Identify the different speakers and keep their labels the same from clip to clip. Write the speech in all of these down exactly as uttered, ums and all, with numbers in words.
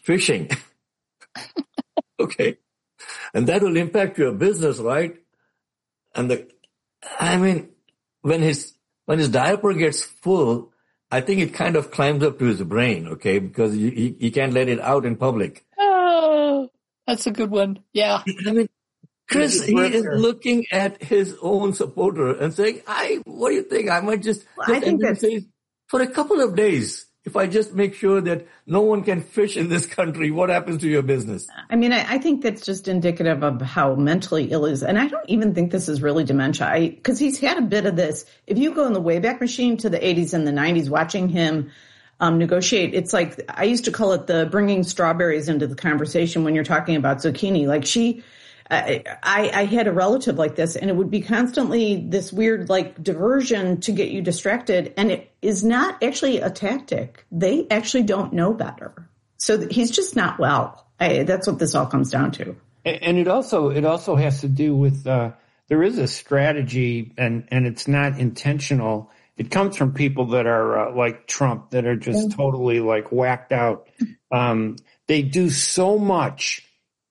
Speaker 1: fishing. Okay. And that will impact your business, right? And the, I mean, when his, when his diaper gets full, I think it kind of climbs up to his brain, okay? Because he, he, he can't let it out in public.
Speaker 2: Oh, that's a good one. Yeah.
Speaker 1: I mean, Chris, he is looking at his own supporter and saying, I, what do you think? I might just,
Speaker 3: well,
Speaker 1: just
Speaker 3: I think that's,
Speaker 1: say, for a couple of days, if I just make sure that no one can fish in this country, what happens to your business?
Speaker 3: I mean, I, I think that's just indicative of how mentally ill he is. And I don't even think this is really dementia. Because he's had a bit of this. If you go in the Wayback Machine to the eighties and the nineties, watching him um, negotiate, it's like, I used to call it the bringing strawberries into the conversation when you're talking about zucchini. Like she... I, I had a relative like this, and it would be constantly this weird, like, diversion to get you distracted. And it is not actually a tactic. They actually don't know better. So he's just not well. I, that's what this all comes down to.
Speaker 4: And it also it also has to do with uh, there is a strategy, and, and it's not intentional. It comes from people that are uh, like Trump, that are just yeah. totally like whacked out. Um, they do so much.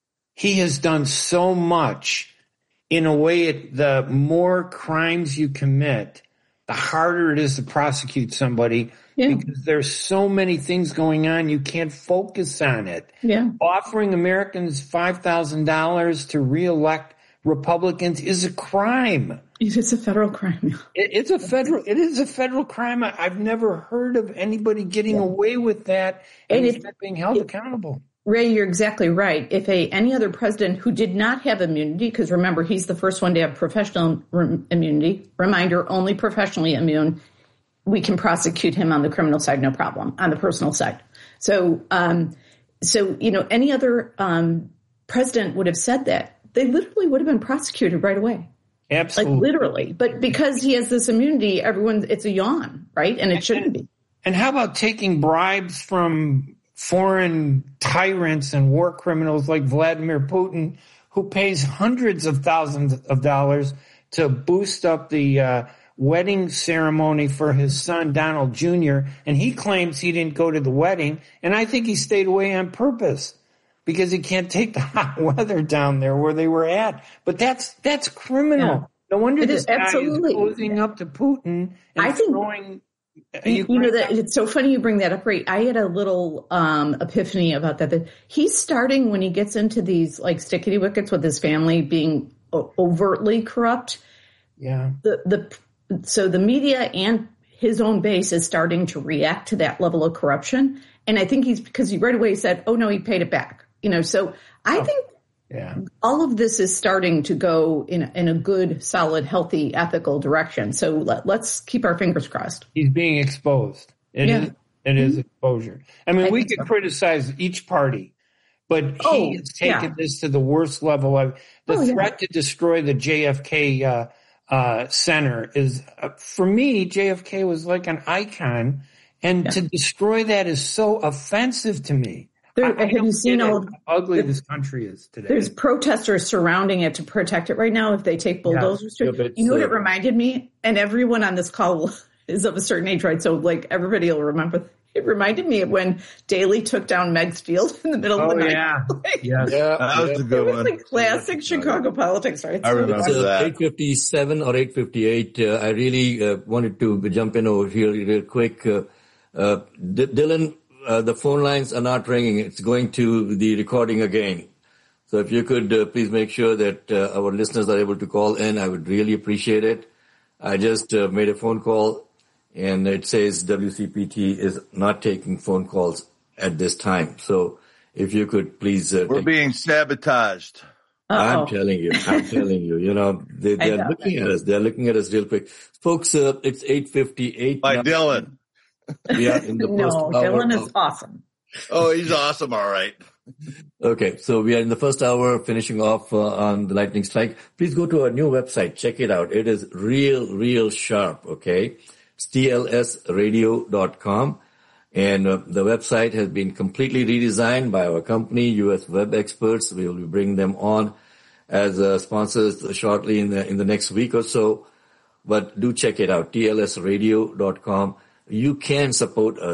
Speaker 4: He has done so much in a way. It, the more crimes you commit, the harder it is to prosecute somebody yeah. because there's so many things going on. You can't focus on it.
Speaker 3: Yeah.
Speaker 4: Offering Americans five thousand dollars to reelect Republicans is a crime.
Speaker 3: It is a federal crime.
Speaker 4: It, it's a federal, it is a federal crime. I, I've never heard of anybody getting yeah. away with that and, and it, being held it, accountable.
Speaker 3: Ray, you're exactly right. If a any other president who did not have immunity, because remember, he's the first one to have professional re- immunity, reminder, only professionally immune, we can prosecute him on the criminal side, no problem, on the personal side. So, um, so you know, any other um, president would have said that. They literally would have been prosecuted right away.
Speaker 4: Absolutely.
Speaker 3: Like literally. But because he has this immunity, everyone, it's a yawn, right? And it shouldn't be.
Speaker 4: And how about taking bribes from foreign tyrants and war criminals like Vladimir Putin, who pays hundreds of thousands of dollars to boost up the uh, wedding ceremony for his son, Donald Junior, and he claims he didn't go to the wedding, and I think he stayed away on purpose because he can't take the hot weather down there where they were at. But that's that's criminal. Yeah. No wonder it this is, guy absolutely. is closing up to Putin and
Speaker 3: I think,
Speaker 4: throwing...
Speaker 3: You, you know that it's so funny you bring that up, Ray. I had a little um epiphany about that. That he's starting when he gets into these like stickity wickets with his family being o- overtly corrupt.
Speaker 4: Yeah.
Speaker 3: The the so the media and his own base is starting to react to that level of corruption, and I think he's because he right away said, "Oh no, he paid it back." You know, so I oh. think.
Speaker 4: Yeah.
Speaker 3: All of this is starting to go in, in a good, solid, healthy, ethical direction. So let, let's keep our fingers crossed.
Speaker 4: He's being exposed. It yeah. is, it mm-hmm. is exposure. I mean, I we could so. criticize each party, but
Speaker 3: oh,
Speaker 4: he has taken
Speaker 3: yeah.
Speaker 4: this to the worst level. Of the
Speaker 3: oh,
Speaker 4: threat
Speaker 3: yeah.
Speaker 4: to destroy the J F K uh, uh, Center is, uh, for me, J F K was like an icon, and yeah. to destroy that is so offensive to me.
Speaker 3: There, have you seen all
Speaker 4: how ugly the, this country is today?
Speaker 3: There's protesters surrounding it to protect it right now if they take bulldozers
Speaker 4: yeah.
Speaker 3: to
Speaker 4: yeah,
Speaker 3: it. You know
Speaker 4: uh,
Speaker 3: what it reminded me? And everyone on this call is of a certain age, right? So like everybody will remember. It reminded me of when Daley took down Meigs Field in the middle
Speaker 4: oh,
Speaker 3: of the night.
Speaker 4: Yeah.
Speaker 3: like,
Speaker 4: yes.
Speaker 5: yeah, that was a good
Speaker 3: it was
Speaker 5: one.
Speaker 3: like classic Chicago politics, right?
Speaker 5: I remember
Speaker 1: it's, uh,
Speaker 5: that.
Speaker 1: eight fifty-seven or eight fifty-eight. Uh, I really uh, wanted to jump in over here real quick. Uh, uh, D- Dylan, Uh, the phone lines are not ringing. It's going to the recording again. So if you could uh, please make sure that uh, our listeners are able to call in, I would really appreciate it. I just uh, made a phone call, and it says W C P T is not taking phone calls at this time. So if you could please... Uh,
Speaker 5: We're
Speaker 1: take-
Speaker 5: being sabotaged.
Speaker 3: Uh-oh.
Speaker 1: I'm telling you, I'm telling you, you know, they, they're looking at us. They're looking at us real quick. Folks, uh, it's eight fifty-eight.
Speaker 5: By
Speaker 1: now.
Speaker 5: Dylan.
Speaker 1: We are in the
Speaker 3: no,
Speaker 1: first hour
Speaker 3: Dylan is
Speaker 1: of,
Speaker 3: awesome.
Speaker 5: Oh, he's awesome. All right.
Speaker 1: Okay, so we are in the first hour finishing off uh, on the lightning strike. Please go to our new website. Check it out. It is real, real sharp, okay? It's T L S radio dot com. And uh, the website has been completely redesigned by our company, U S Web Experts. We will be bringing them on as uh, sponsors shortly in the, in the next week or so. But do check it out, T L S radio dot com. You can support us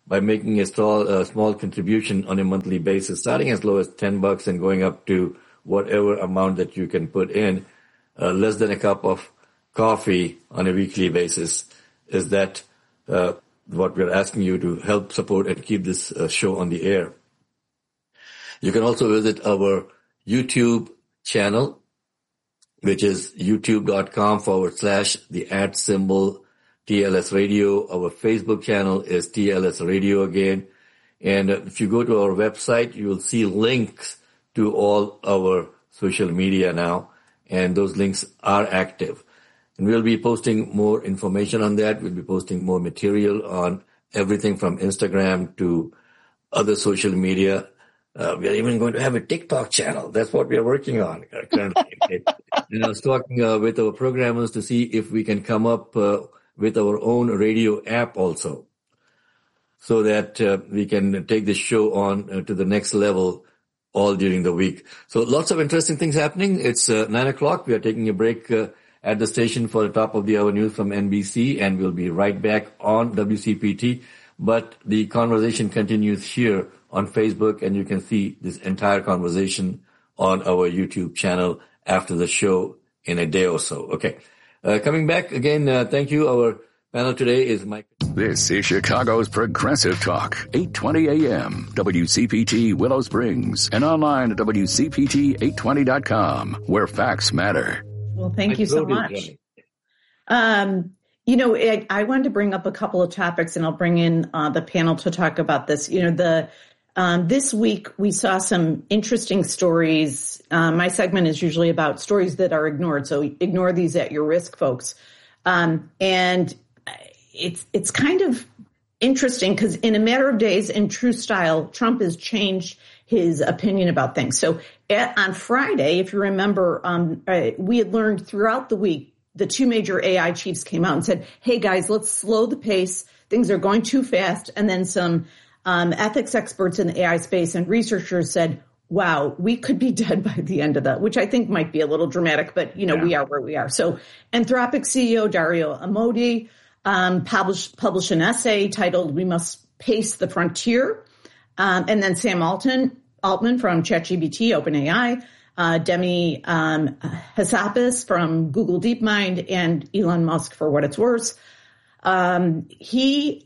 Speaker 1: by making a small, uh, small contribution on a monthly basis, starting as low as ten bucks and going up to whatever amount that you can put in, uh, less than a cup of coffee on a weekly basis. Is that uh, what we're asking you to help support and keep this uh, show on the air? You can also visit our YouTube channel, which is youtube.com forward slash the at symbol T L S Radio. Our Facebook channel is T L S Radio again. And if you go to our website, you will see links to all our social media now. And those links are active. And we'll be posting more information on that. We'll be posting more material on everything from Instagram to other social media. Uh, we are even going to have a TikTok channel. That's what we are working on currently. And I was talking uh, with our programmers to see if we can come up uh, with our own radio app also, so that uh, we can take this show on uh, to the next level all during the week. So lots of interesting things happening. It's uh, nine o'clock. We are taking a break uh, at the station for the top of the hour news from N B C, and we'll be right back on W C P T. But the conversation continues here on Facebook, and you can see this entire conversation on our YouTube channel after the show in a day or so. Okay. Uh, coming back again, uh, thank you. Our panel today is Mike.
Speaker 6: This is Chicago's Progressive Talk, eight twenty A M, W C P T Willow Springs, and online at W C P T eight twenty dot com, where facts matter.
Speaker 3: Well, thank you so much. Um, you know, I, I wanted to bring up a couple of topics, and I'll bring in uh, the panel to talk about this. You know, the um, this week we saw some interesting stories. Uh, my segment is usually about stories that are ignored, so ignore these at your risk, folks. Um, and it's it's kind of interesting because in a matter of days, in true style, Trump has changed his opinion about things. So at, on Friday, if you remember, um, uh, we had learned throughout the week, the two major A I chiefs came out and said, hey, guys, let's slow the pace. Things are going too fast. And then some um, ethics experts in the A I space and researchers said, wow, we could be dead by the end of that, which I think might be a little dramatic, but, you know, yeah. we are where we are. So Anthropic C E O Dario Amodei um, published, published an essay titled We Must Pace the Frontier. Um, and then Sam Altman, Altman from ChatGPT, OpenAI, uh, Demi um, Hassabis from Google DeepMind, and Elon Musk, for what it's worth. Um, he,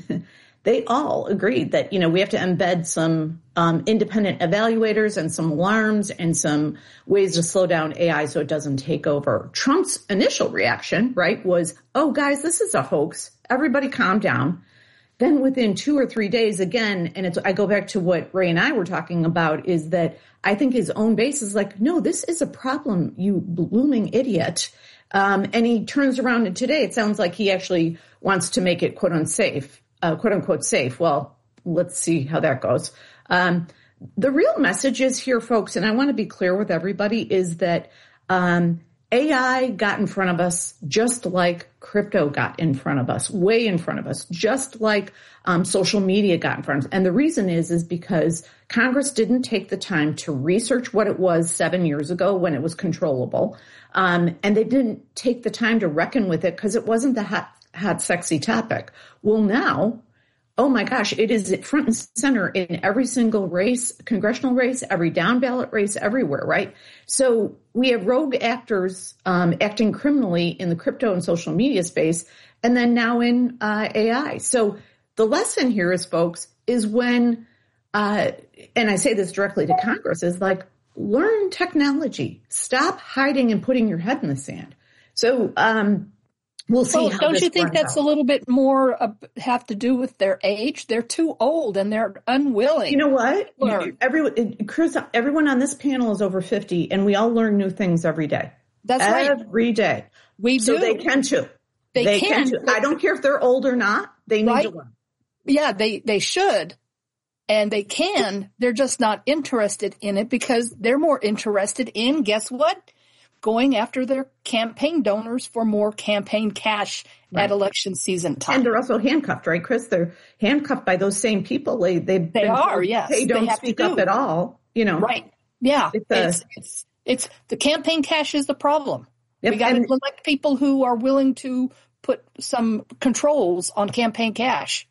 Speaker 3: they all agreed that, you know, we have to embed some um, independent evaluators and some alarms and some ways to slow down A I so it doesn't take over. Trump's initial reaction, right, was, oh, guys, this is a hoax. Everybody calm down. Then within two or three days, again, and it's, I go back to what Ray and I were talking about, is that I think his own base is like, no, this is a problem, you blooming idiot. Um, and he turns around, and today it sounds like he actually wants to make it quote unsafe, uh, quote unquote safe. Well, let's see how that goes. Um, the real message is here, folks, and I want to be clear with everybody, is that um, A I got in front of us just like crypto got in front of us, way in front of us, just like um, social media got in front of us. And the reason is, is because Congress didn't take the time to research what it was seven years ago when it was controllable. Um, and they didn't take the time to reckon with it because it wasn't the hot, hot, sexy topic. Well, now, oh my gosh, it is front and center in every single race, congressional race, every down ballot race, everywhere, right? So we have rogue actors um, acting criminally in the crypto and social media space, and then now in uh, A I. So the lesson here is, folks, is when, uh, and I say this directly to Congress, is like, learn technology. Stop hiding and putting your head in the sand. So, um, We'll see.
Speaker 2: Well,
Speaker 3: how
Speaker 2: don't
Speaker 3: this
Speaker 2: you think that's
Speaker 3: out.
Speaker 2: a little bit more uh, have to do with their age? They're too old and they're unwilling.
Speaker 3: You know what?
Speaker 2: Learn.
Speaker 3: Everyone, Chris, everyone on this panel is over fifty, and we all learn new things every day.
Speaker 2: That's
Speaker 3: every
Speaker 2: right.
Speaker 3: Every day.
Speaker 2: We
Speaker 3: so
Speaker 2: do.
Speaker 3: they can too.
Speaker 2: They,
Speaker 3: they
Speaker 2: can.
Speaker 3: can too. I don't care if they're old or not. They need
Speaker 2: right?
Speaker 3: to learn.
Speaker 2: Yeah, they, they should. And they can. They're just not interested in it because they're more interested in, guess what? Going after their campaign donors for more campaign cash right. at election season time.
Speaker 3: And they're also handcuffed, right, Chris? They're handcuffed by those same people. They they
Speaker 2: they are, yes.
Speaker 3: They don't
Speaker 2: they
Speaker 3: speak up at all. You know,
Speaker 2: right? Yeah,
Speaker 3: it's a,
Speaker 2: it's, it's it's the campaign cash is the problem.
Speaker 3: Yep,
Speaker 2: we got to
Speaker 3: and,
Speaker 2: elect people who are willing to put some controls on campaign cash.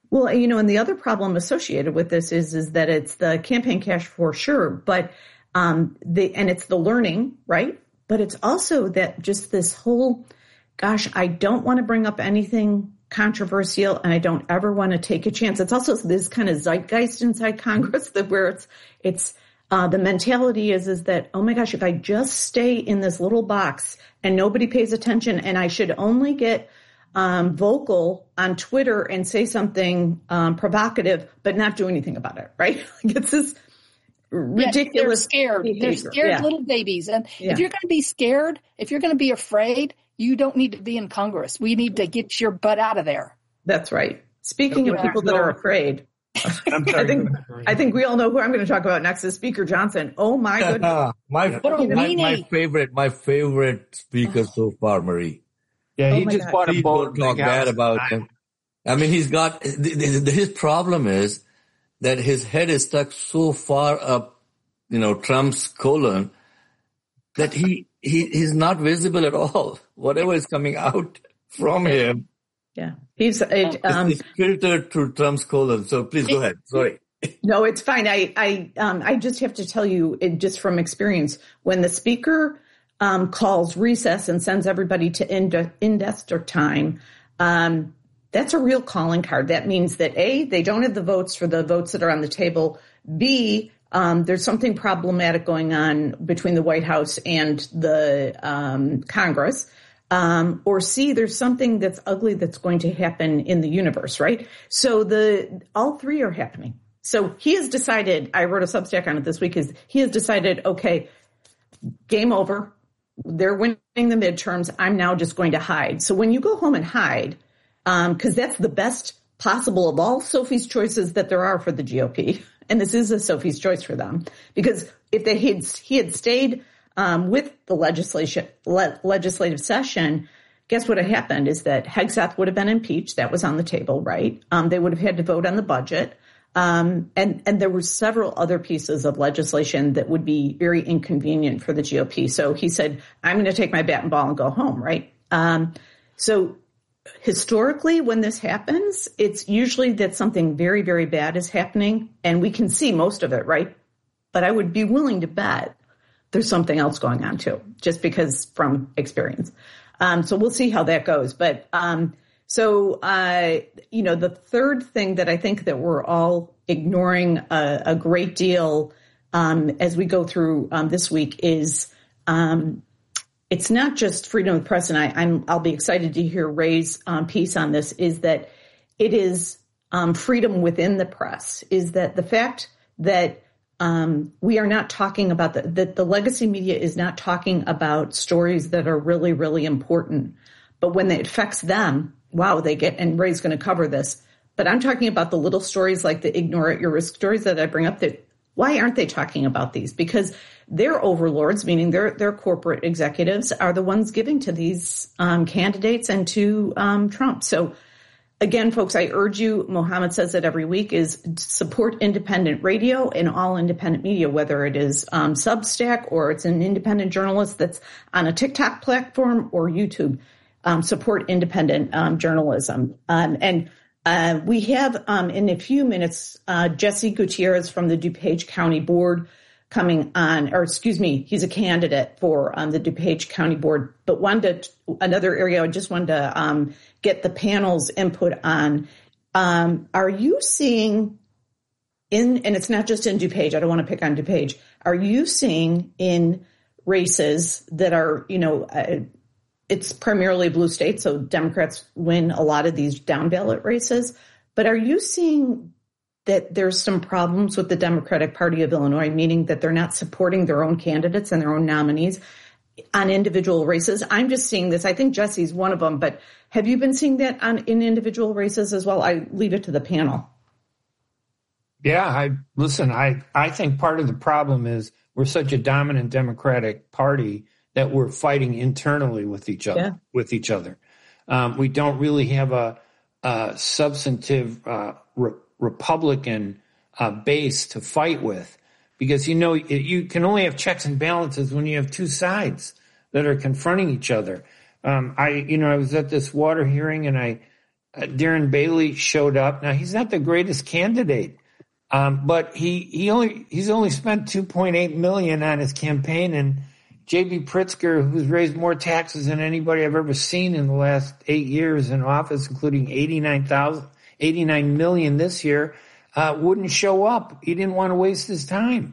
Speaker 3: Well, you know, and the other problem associated with this is, is that it's the campaign cash for sure, but, um, the, and it's the learning, right? But it's also that just this whole, gosh, I don't want to bring up anything controversial and I don't ever want to take a chance. It's also this kind of zeitgeist inside Congress that where it's, it's, uh, the mentality is, is that, oh my gosh, if I just stay in this little box and nobody pays attention and I should only get Um, vocal on Twitter and say something um, provocative, but not do anything about it, right? Like it's this ridiculous.
Speaker 2: Yeah, they're scared.
Speaker 3: behavior.
Speaker 2: They're scared
Speaker 3: yeah.
Speaker 2: little babies. And
Speaker 3: yeah.
Speaker 2: if you're going to be scared, if you're going to be afraid, you don't need to be in Congress. We need to get your butt out of there.
Speaker 3: That's right. Speaking
Speaker 4: Yeah.
Speaker 3: of people that are afraid,
Speaker 4: I'm
Speaker 3: I
Speaker 4: sorry.
Speaker 3: think I think we all know who I'm going to talk about next is Speaker Johnson. Oh my goodness.
Speaker 1: my,
Speaker 2: What a
Speaker 1: my, my
Speaker 2: weenie.
Speaker 1: favorite, my favorite speaker so far, Marie.
Speaker 4: Yeah,
Speaker 3: Oh
Speaker 4: he
Speaker 3: my
Speaker 4: just
Speaker 3: God.
Speaker 4: bought a
Speaker 1: Please
Speaker 4: boat.
Speaker 1: don't talk
Speaker 4: big
Speaker 1: bad
Speaker 4: house.
Speaker 1: about him. I mean, he's got, his problem is that his head is stuck so far up, you know, Trump's colon that he, he, he's not visible at all. Whatever is coming out from him
Speaker 3: Yeah. He's it, um,
Speaker 1: is filtered through Trump's colon. So please go ahead. Sorry.
Speaker 3: No, it's fine. I, I, um, I just have to tell you, it, just from experience, when the speaker um, calls recess and sends everybody to ind- investor time, um, that's a real calling card. That means that A, they don't have the votes for the votes that are on the table. B, um, there's something problematic going on between the White House and the um, Congress. Um, or C, there's something that's ugly that's going to happen in the universe, right? So the all three are happening. So he has decided, I wrote a Substack on it this week, is he has decided, okay, game over. They're winning the midterms. I'm now just going to hide. So when you go home and hide, um, cause that's the best possible of all Sophie's choices that there are for the G O P. And this is a Sophie's choice for them, because if they had, he had stayed, um, with the legislation, le- legislative session, guess what had happened is that Hegseth would have been impeached. That was on the table, right? Um, they would have had to vote on the budget. Um, and, and there were several other pieces of legislation that would be very inconvenient for the G O P. So he said, I'm going to take my bat and ball and go home, right? Um, so historically, when this happens, it's usually that something very, very bad is happening, and we can see most of it, right? But I would be willing to bet there's something else going on too, just because from experience. Um, so we'll see how that goes. But, um, So, uh, you know, the third thing that I think that we're all ignoring a, a great deal um, as we go through um, this week is um, it's not just freedom of the press, and I, I'm, I'll be excited to hear Ray's um, piece on this, is that it is um, freedom within the press, is that the fact that um, we are not talking about, the, that the legacy media is not talking about stories that are really, really important, but when it affects them, wow, they get, and Ray's going to cover this, but I'm talking about the little stories like the ignore at your risk stories that I bring up. That why aren't they talking about these? Because their overlords, meaning their their corporate executives, are the ones giving to these um, candidates and to um, Trump. So again, folks, I urge you, Mohammed says it every week, is support independent radio and all independent media, whether it is um, Substack or it's an independent journalist that's on a TikTok platform or YouTube. Um, support independent um, journalism. Um, and uh, we have um, in a few minutes uh, Jesse Gutierrez from the DuPage County Board coming on, or excuse me, he's a candidate for um, the DuPage County Board. But wanted to, another area I just wanted to um, get the panel's input on. Um, are you seeing in, and it's not just in DuPage, I don't want to pick on DuPage, are you seeing in races that are, you know, uh, it's primarily a blue state, so Democrats win a lot of these down ballot races. But are you seeing that there's some problems with the Democratic Party of Illinois, meaning that they're not supporting their own candidates and their own nominees on individual races? I'm just seeing this. I think Jesse's one of them, but have you been seeing that on in individual races as well? I leave it to the panel.
Speaker 4: Yeah, I listen, I, I think part of the problem is we're such a dominant Democratic Party that we're fighting internally with each other, yeah. with each other. Um, we don't really have a, a substantive uh, re- Republican uh, base to fight with, because, you know, it, you can only have checks and balances when you have two sides that are confronting each other. Um, I, you know, I was at this water hearing and I, uh, Darren Bailey showed up. Now, he's not the greatest candidate, um, but he, he only he's only spent two point eight million dollars on his campaign, and J B Pritzker, who's raised more taxes than anybody I've ever seen in the last eight years in office, including eighty-nine thousand, eighty-nine million this year, uh, wouldn't show up. He didn't want to waste his time.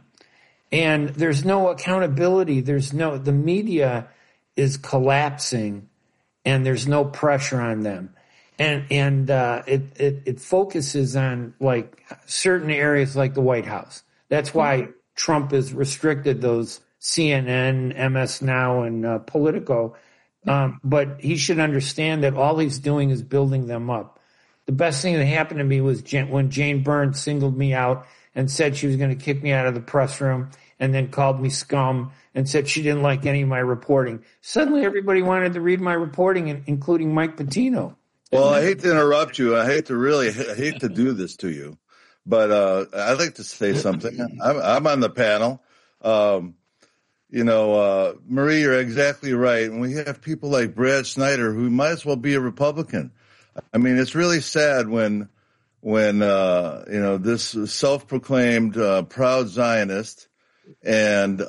Speaker 4: And there's no accountability. There's no, the media is collapsing and there's no pressure on them. And, and, uh, it, it, it focuses on like certain areas like the White House. That's why mm-hmm. Trump has restricted those C N N, M S Now, and uh, Politico. Um, but he should understand that all he's doing is building them up. The best thing that happened to me was Jan- when Jane Burns singled me out and said she was going to kick me out of the press room, and then called me scum and said she didn't like any of my reporting. Suddenly everybody wanted to read my reporting, including Mike Pitino.
Speaker 5: Well, I hate to interrupt you. I hate to really I hate to do this to you, but uh, I'd like to say something. I'm, I'm on the panel. Um, you know, uh, Marie, you're exactly right. And we have people like Brad Snyder, who might as well be a Republican. I mean, it's really sad when when, uh, you know, this self-proclaimed uh, proud Zionist and uh,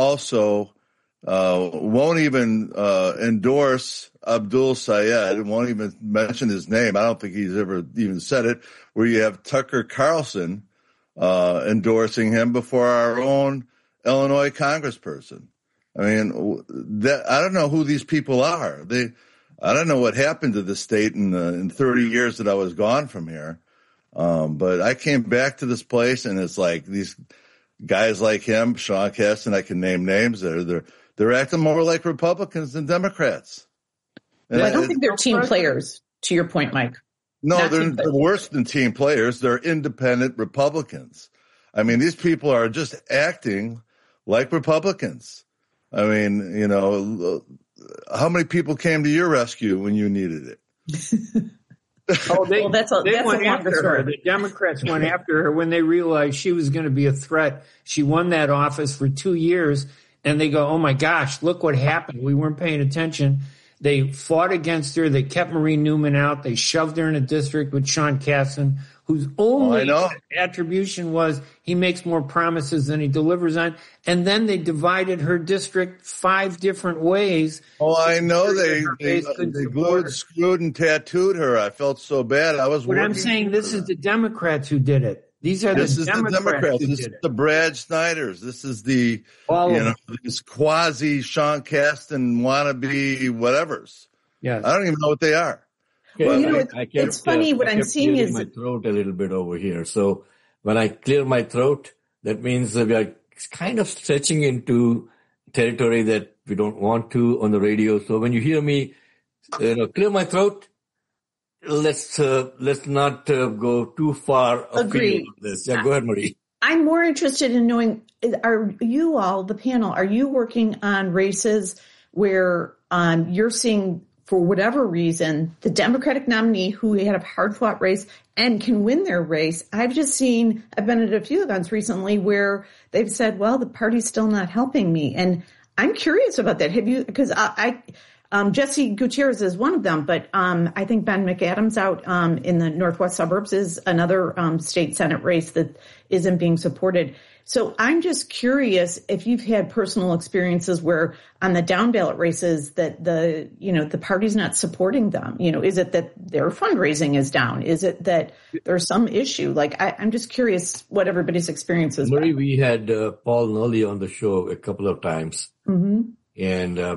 Speaker 5: also uh, won't even uh, endorse Abdul Sayed, won't even mention his name. I don't think he's ever even said it, where you have Tucker Carlson uh, endorsing him before our own Illinois congressperson. I mean, that, I don't know who these people are. They, I don't know what happened to the state in, the, in thirty years that I was gone from here. Um, but I came back to this place, and it's like these guys like him, Sean Casten, I can name names. They're they're they're acting more like Republicans than Democrats.
Speaker 3: Well, I don't think they're team players. To your point, Mike.
Speaker 5: No,
Speaker 3: Not
Speaker 5: they're, they're worse than team players. They're independent Republicans. I mean, these people are just acting like Republicans. I mean, you know, how many people came to your rescue when you needed it?
Speaker 4: Oh, they,
Speaker 3: well, that's a,
Speaker 4: they
Speaker 3: that's
Speaker 4: went
Speaker 3: a
Speaker 4: after her.
Speaker 3: story.
Speaker 4: The Democrats went after her when they realized she was going to be a threat. She won that office for two years, and they go, oh, my gosh, look what happened. We weren't paying attention. They fought against her. They kept Marie Newman out. They shoved her in a district with Sean Casten, whose only
Speaker 5: oh,
Speaker 4: attribution was he makes more promises than he delivers on. And then they divided her district five different ways.
Speaker 5: Oh, I know. They they, they glued, screwed, and tattooed her. I felt so bad. I was.
Speaker 4: But I'm saying this is the Democrats who did it. These are
Speaker 5: this
Speaker 4: the
Speaker 5: is
Speaker 4: Democrats.
Speaker 5: the Democrats.
Speaker 4: Who
Speaker 5: This
Speaker 4: did
Speaker 5: is
Speaker 4: it.
Speaker 5: the Brad Snyders. This is the
Speaker 4: All
Speaker 5: you
Speaker 4: of
Speaker 5: know
Speaker 4: them.
Speaker 5: this quasi Sean Casten wannabe whatevers.
Speaker 4: Yes.
Speaker 5: I don't even know what they are.
Speaker 1: Okay,
Speaker 3: Well, you know,
Speaker 1: I-
Speaker 3: it's-
Speaker 1: I kept,
Speaker 3: it's funny,
Speaker 1: uh,
Speaker 3: what
Speaker 1: I
Speaker 3: I'm
Speaker 1: kept
Speaker 3: seeing
Speaker 1: clearing
Speaker 3: is-
Speaker 1: my throat a little bit over here. So when I clear my throat, that means that we are kind of stretching into territory that we don't want to on the radio. So when you hear me, you know, clear my throat, let's uh, let's not uh, go too far afield
Speaker 3: Agreed.
Speaker 1: of this. Yeah, go ahead, Marie.
Speaker 3: I'm more interested in knowing, are you all, the panel, are you working on races where um, you're seeing, for whatever reason, the Democratic nominee who had a hard-fought race and can win their race? I've just seen, I've been at a few events recently where they've said, well, the party's still not helping me. And I'm curious about that. Have you, because I, I um, Jesse Gutierrez is one of them, but um, I think Ben McAdams out um, in the Northwest suburbs is another um, state Senate race that isn't being supported. So I'm just curious if you've had personal experiences where on the down ballot races that the, you know, the party's not supporting them. You know, is it that their fundraising is down? Is it that there's some issue? Like, I, I'm just curious what everybody's experience is.
Speaker 1: Marie, we had uh, Paul Nolly on the show a couple of times.
Speaker 3: Mm-hmm.
Speaker 1: And uh,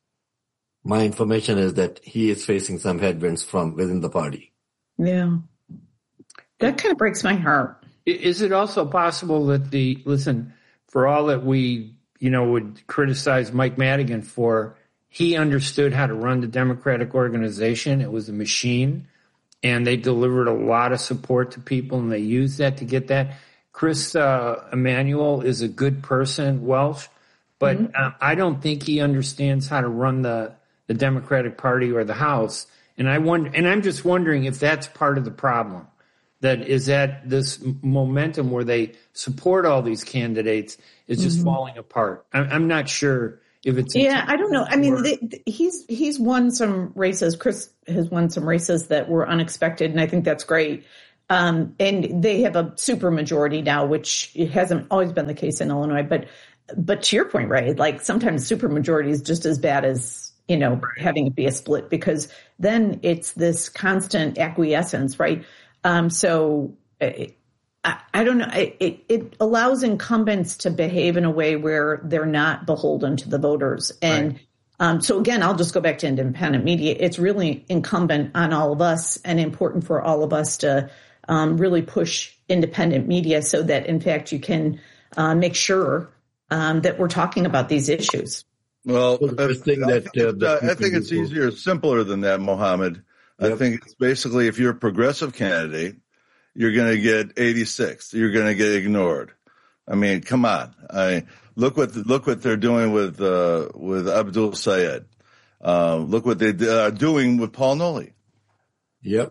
Speaker 1: my information is that he is facing some headwinds from within the party.
Speaker 3: Yeah. That kind of breaks my heart.
Speaker 4: Is it also possible that the, listen, for all that we, you know, would criticize Mike Madigan for, he understood how to run the Democratic organization. It was a machine, and they delivered a lot of support to people, and they used that to get that. Chris uh, Emanuel is a good person, Welsh, but mm-hmm. uh, I don't think he understands how to run the, the Democratic Party or the House. And I wonder, and I'm just wondering if that's part of the problem. That is that this momentum where they support all these candidates is just mm-hmm. falling apart. I'm, I'm not sure
Speaker 1: If it's
Speaker 3: yeah, I don't know. I mean, the, the, he's he's won some races. Chris has won some races that were unexpected, and I think that's great. Um, and they have a super majority now, which it hasn't always been the case in Illinois. But but to your point, right? Like sometimes super majority is just as bad as, you know, having it be a split, because then it's this constant acquiescence, right? Um, so I, I don't know. It, it allows incumbents to behave in a way where they're not beholden to the voters. And right. um, so, again, I'll just go back to independent media. It's really incumbent on all of us and important for all of us to um, really push independent media so that, in fact, you can uh, make sure um, that we're talking about these issues.
Speaker 5: Well,
Speaker 1: well
Speaker 5: I,
Speaker 1: thing
Speaker 5: I,
Speaker 1: that,
Speaker 5: think,
Speaker 1: uh,
Speaker 5: uh, I think it's easier, simpler than that, Mohammed. Yep. I think it's basically if you're a progressive candidate, you're going to get eighty-sixth. You're going to get ignored. I mean, come on. I look what look what they're doing with uh, with Abdul Sayed. Uh, look what they are doing with Paul Nolley.
Speaker 1: Yep.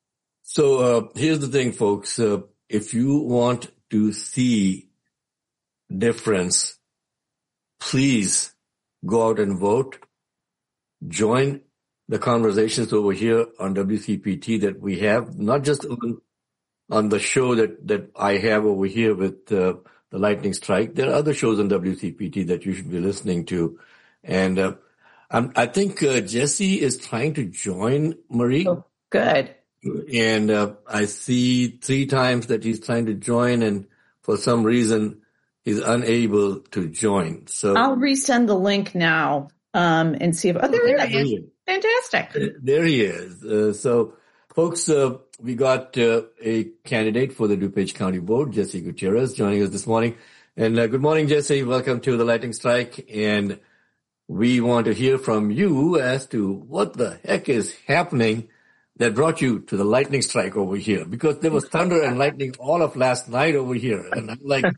Speaker 1: So uh, here's the thing, folks. Uh, if you want to see difference, please go out and vote. Join the conversations over here on W C P T that we have, not just on on the show that, that I have over here with uh, the Lightning Strike. There are other shows on W C P T that you should be listening to. And uh, I'm, I think uh, Jesse is trying to join Marie.
Speaker 3: Oh, good.
Speaker 1: And uh, I see three times that he's trying to join, and for some reason he's unable to join. So
Speaker 3: I'll resend the link now um, and see if – oh, there, there he is. is. Fantastic.
Speaker 1: There he is. Uh, so, folks, uh, we got uh, a candidate for the DuPage County Board, Jesse Gutierrez, joining us this morning. And uh, good morning, Jesse. Welcome to the Lightning Strike. And we want to hear from you as to what the heck is happening that brought you to the Lightning Strike over here. Because there was thunder and lightning all of last night over here. And I'm like,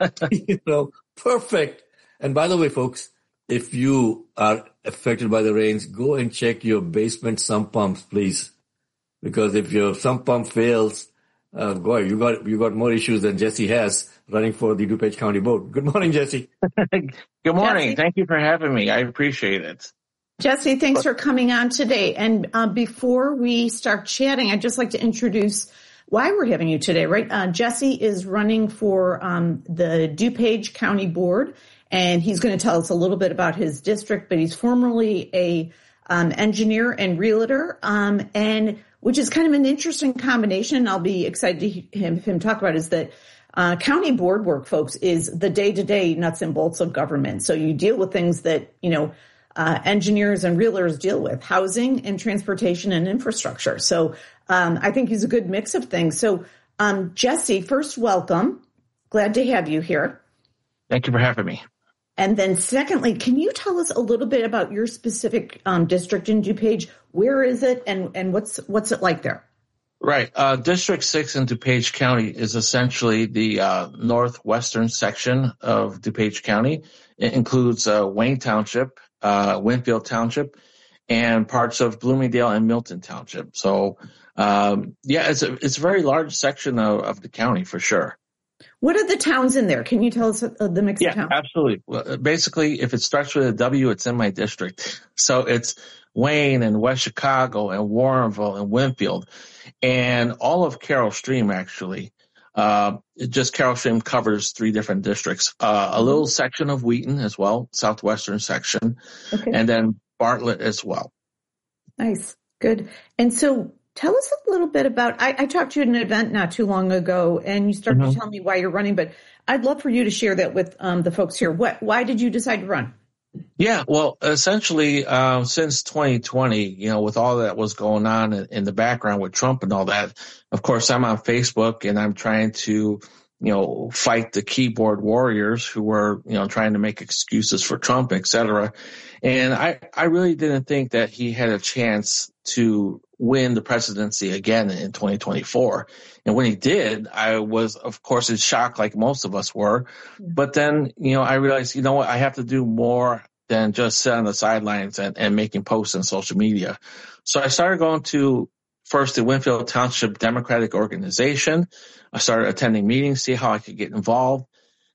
Speaker 1: you know, perfect. And by the way, folks, if you are affected by the rains, go and check your basement sump pumps, please. Because if your sump pump fails, uh, boy, you got you got more issues than Jesse has running for the DuPage County Board. Good morning, Jesse.
Speaker 7: Good morning.
Speaker 3: Jesse.
Speaker 7: Thank you for having me. I appreciate it.
Speaker 3: Jesse, thanks for coming on today. And uh, before we start chatting, I'd just like to introduce why we're having you today, right? Uh, Jesse is running for um, the DuPage County Board, and he's going to tell us a little bit about his district, but he's formerly a um, engineer and realtor, um, and which is kind of an interesting combination. I'll be excited to hear him, him talk about is that uh, county board work, folks, is the day-to-day nuts and bolts of government. So you deal with things that, you know, uh, engineers and realtors deal with, housing and transportation and infrastructure. So um, I think he's a good mix of things. So um, Jesse, first, welcome. Glad to have you here.
Speaker 7: Thank you for having me.
Speaker 3: And then secondly, can you tell us a little bit about your specific um, district in DuPage? Where is it, and, and what's what's it like there?
Speaker 7: Right. Uh, District six in DuPage County is essentially the uh, northwestern section of DuPage County. It includes uh, Wayne Township, uh, Winfield Township, and parts of Bloomingdale and Milton Township. So, um, yeah, it's a, it's a very large section of, of the county for sure.
Speaker 3: What are the towns in there? Can you tell us uh, the mix
Speaker 7: yeah,
Speaker 3: of towns?
Speaker 7: Yeah, absolutely. Well, basically, if it starts with a W, it's in my district. So it's Wayne and West Chicago and Warrenville and Winfield and all of Carroll Stream, actually. Uh, it just Carroll Stream covers three different districts. Uh, a little section of Wheaton as well, southwestern section, okay. And then Bartlett as well.
Speaker 3: Nice. Good. And so tell us a little bit about, I, I talked to you at an event not too long ago, and you started mm-hmm. to tell me why you're running, but I'd love for you to share that with um, the folks here. What, why did you decide to run?
Speaker 7: Yeah, well, essentially, um, since twenty twenty, you know, with all that was going on in, in the background with Trump and all that, of course, I'm on Facebook and I'm trying to, you know, fight the keyboard warriors who were, you know, trying to make excuses for Trump, et cetera. And I, I really didn't think that he had a chance to win the presidency again in twenty twenty-four. And when he did, I was, of course, in shock like most of us were. But then, you know, I realized, you know what, I have to do more than just sit on the sidelines and, and making posts on social media. So I started going to first the Winfield Township Democratic Organization. I started attending meetings, see how I could get involved.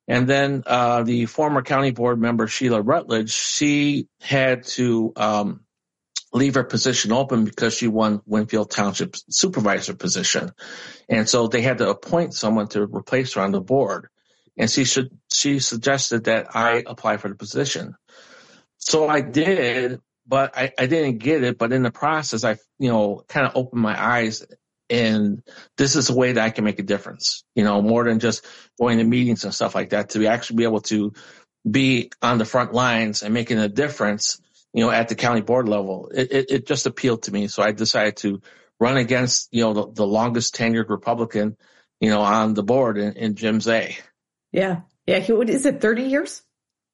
Speaker 7: And then uh, the former county board member, Sheila Rutledge, she had to um, leave her position open because she won Winfield Township supervisor position. And so they had to appoint someone to replace her on the board. And she should, she suggested that I apply for the position. So I did, but I, I didn't get it. But in the process, I, you know, kind of opened my eyes, and this is a way that I can make a difference, you know, more than just going to meetings and stuff like that, to actually be able to be on the front lines and making a difference, you know, at the county board level. It, it, it just appealed to me. So I decided to run against, you know, the, the longest tenured Republican, you know, on the board in, in Jim Zay.
Speaker 3: Yeah. Yeah. What is it, thirty years?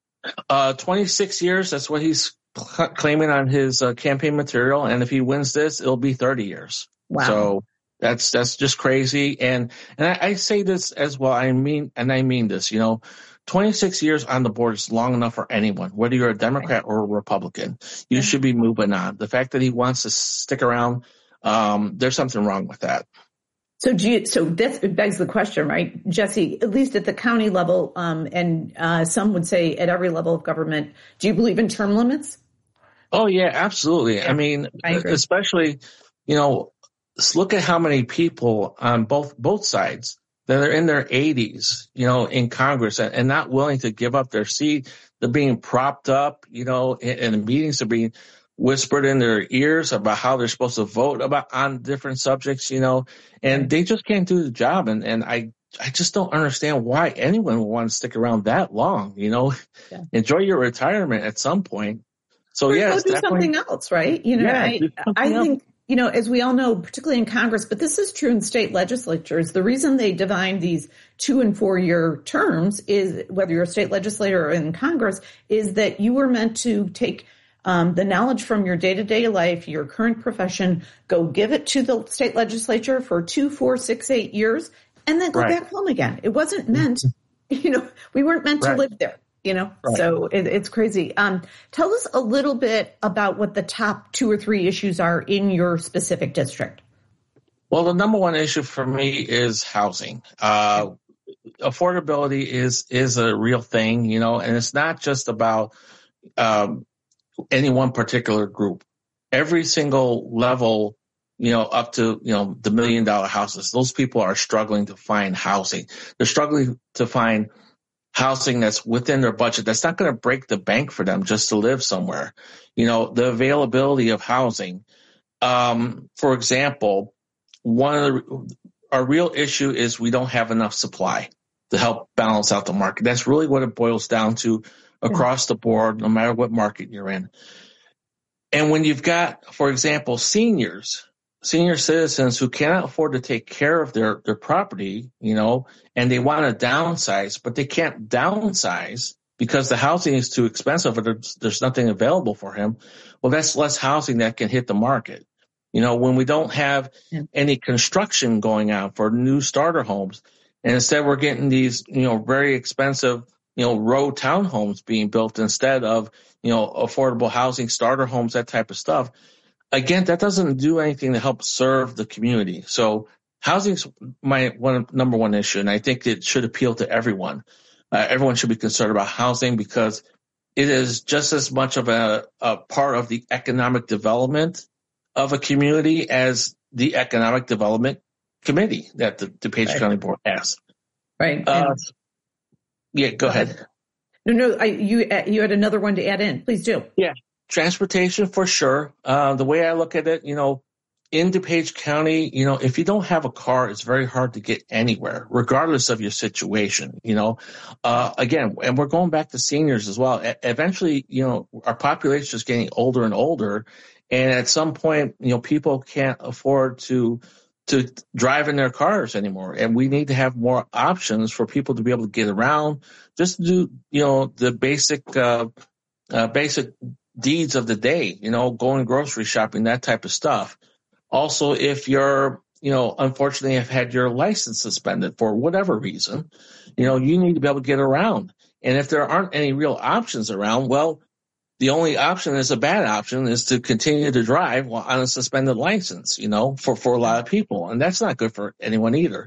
Speaker 7: Uh, twenty-six years. That's what he's cl- claiming on his uh, campaign material. And if he wins this, it'll be thirty years.
Speaker 3: Wow.
Speaker 7: So that's, that's just crazy. And, and I, I say this as well. I mean, and I mean this, you know, twenty-six years on the board is long enough for anyone, whether you're a Democrat or a Republican. You yeah. should be moving on. The fact that he wants to stick around, um, there's something wrong with that.
Speaker 3: So do you, so that begs the question, right, Jesse, at least at the county level, um, and uh, some would say at every level of government, do you believe in term limits?
Speaker 7: Oh, yeah, absolutely.
Speaker 3: Yeah,
Speaker 7: I mean,
Speaker 3: I
Speaker 7: especially, you know, look at how many people on both both sides that are in their eighties, you know, in Congress and, and not willing to give up their seat. They're being propped up, you know, and, and the meetings are being whispered in their ears about how they're supposed to vote about on different subjects, you know, and they just can't do the job. And, and I, I just don't understand why anyone would want to stick around that long, you know, yeah. Enjoy your retirement at some point. So
Speaker 3: or
Speaker 7: yeah,
Speaker 3: go do something else, right? You know,
Speaker 7: yeah,
Speaker 3: I, I think, you know, as we all know, particularly in Congress, but this is true in state legislatures, the reason they define these two and four year terms is, whether you're a state legislator or in Congress, is that you were meant to take Um, the knowledge from your day-to-day life, your current profession, go give it to the state legislature for two, four, six, eight years, and then go
Speaker 7: right.
Speaker 3: back home again. It wasn't meant, you know, we weren't meant right. to live there, you know, right. so it, it's crazy. Um, tell us a little bit about what the top two or three issues are in your specific district.
Speaker 7: Well, the number one issue for me is housing. Uh, affordability is, is a real thing, you know, and it's not just about, um, any one particular group. Every single level, you know, up to, you know, the million dollar houses, those people are struggling to find housing. They're struggling to find housing that's within their budget, that's not going to break the bank for them just to live somewhere. You know, the availability of housing. Um, for example, one of the, our real issue is we don't have enough supply to help balance out the market. That's really what it boils down to across the board, no matter what market you're in. And when you've got, for example, seniors, senior citizens who cannot afford to take care of their, their property, you know, and they want to downsize, but they can't downsize because the housing is too expensive or there's, there's nothing available for him. Well, that's less housing that can hit the market. You know, when we don't have yeah. any construction going on for new starter homes, and instead we're getting these, you know, very expensive, you know, row townhomes being built instead of, you know, affordable housing, starter homes, that type of stuff. Again, that doesn't do anything to help serve the community. So housing's my one number one issue, and I think it should appeal to everyone. Uh, everyone should be concerned about housing because it is just as much of a, a part of the economic development of a community as the economic development committee that the DuPage right. County Board has.
Speaker 3: Right.
Speaker 7: Uh, Yeah, go ahead.
Speaker 3: No, no, I, you you had another one to add in. Please do.
Speaker 7: Yeah, transportation for sure. Uh, the way I look at it, you know, in DuPage County, you know, if you don't have a car, it's very hard to get anywhere, regardless of your situation, you know. Uh, again, and we're going back to seniors as well. E- eventually, you know, our population is getting older and older, and at some point, you know, people can't afford to to drive in their cars anymore. And we need to have more options for people to be able to get around, just to do, you know, the basic, uh, uh, basic deeds of the day, you know, going grocery shopping, that type of stuff. Also, if you're, you know, unfortunately have had your license suspended for whatever reason, you know, you need to be able to get around. And if there aren't any real options around, well, the only option is a bad option is to continue to drive while on a suspended license, you know, for, for a lot of people. And that's not good for anyone either.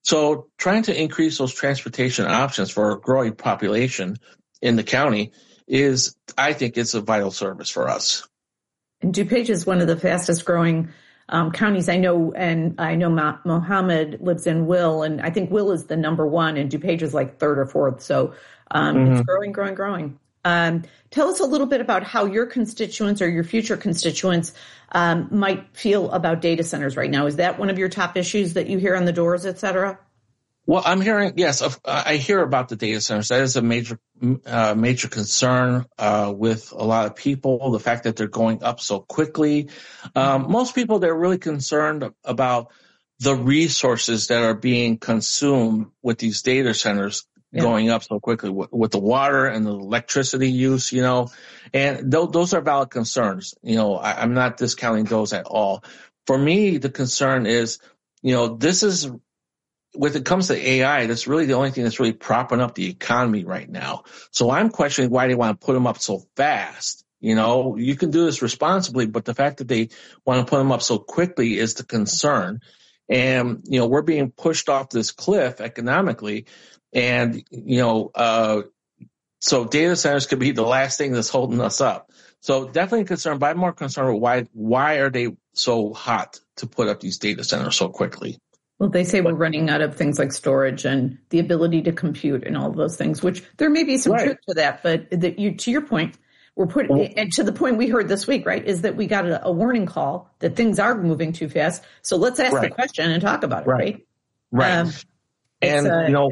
Speaker 7: So trying to increase those transportation options for a growing population in the county is, I think, it's a vital service for us.
Speaker 3: And DuPage is one of the fastest growing um, counties I know, and I know Ma- Mohammed lives in Will, and I think Will is the number one, and DuPage is like third or fourth. So um, mm-hmm. it's growing, growing, growing. Um, tell us a little bit about how your constituents or your future constituents um, might feel about data centers right now. Is that one of your top issues that you hear on the doors, et cetera?
Speaker 7: Well, I'm hearing, yes, I hear about the data centers. That is a major, uh, major concern, uh, with a lot of people, the fact that they're going up so quickly. Um, most people, they're really concerned about the resources that are being consumed with these data centers yeah. going up so quickly with, with the water and the electricity use, you know, and th- those are valid concerns. You know, I, I'm not discounting those at all. For me, the concern is, you know, this is, when it comes to A I, that's really the only thing that's really propping up the economy right now. So I'm questioning why they want to put them up so fast. You know, you can do this responsibly, but the fact that they want to put them up so quickly is the concern. And, you know, we're being pushed off this cliff economically. And, you know, uh, so data centers could be the last thing that's holding us up. So definitely concerned, but I'm more concerned with why, why are they so hot to put up these data centers so quickly?
Speaker 3: Well, they say we're running out of things like storage and the ability to compute and all of those things, which there may be some right. truth to that. But that you, to your point, we're putting, well, and to the point we heard this week, right, is that we got a, a warning call that things are moving too fast. So let's ask right. the question and talk about it, right?
Speaker 7: Right. right. Um, and, uh, you know,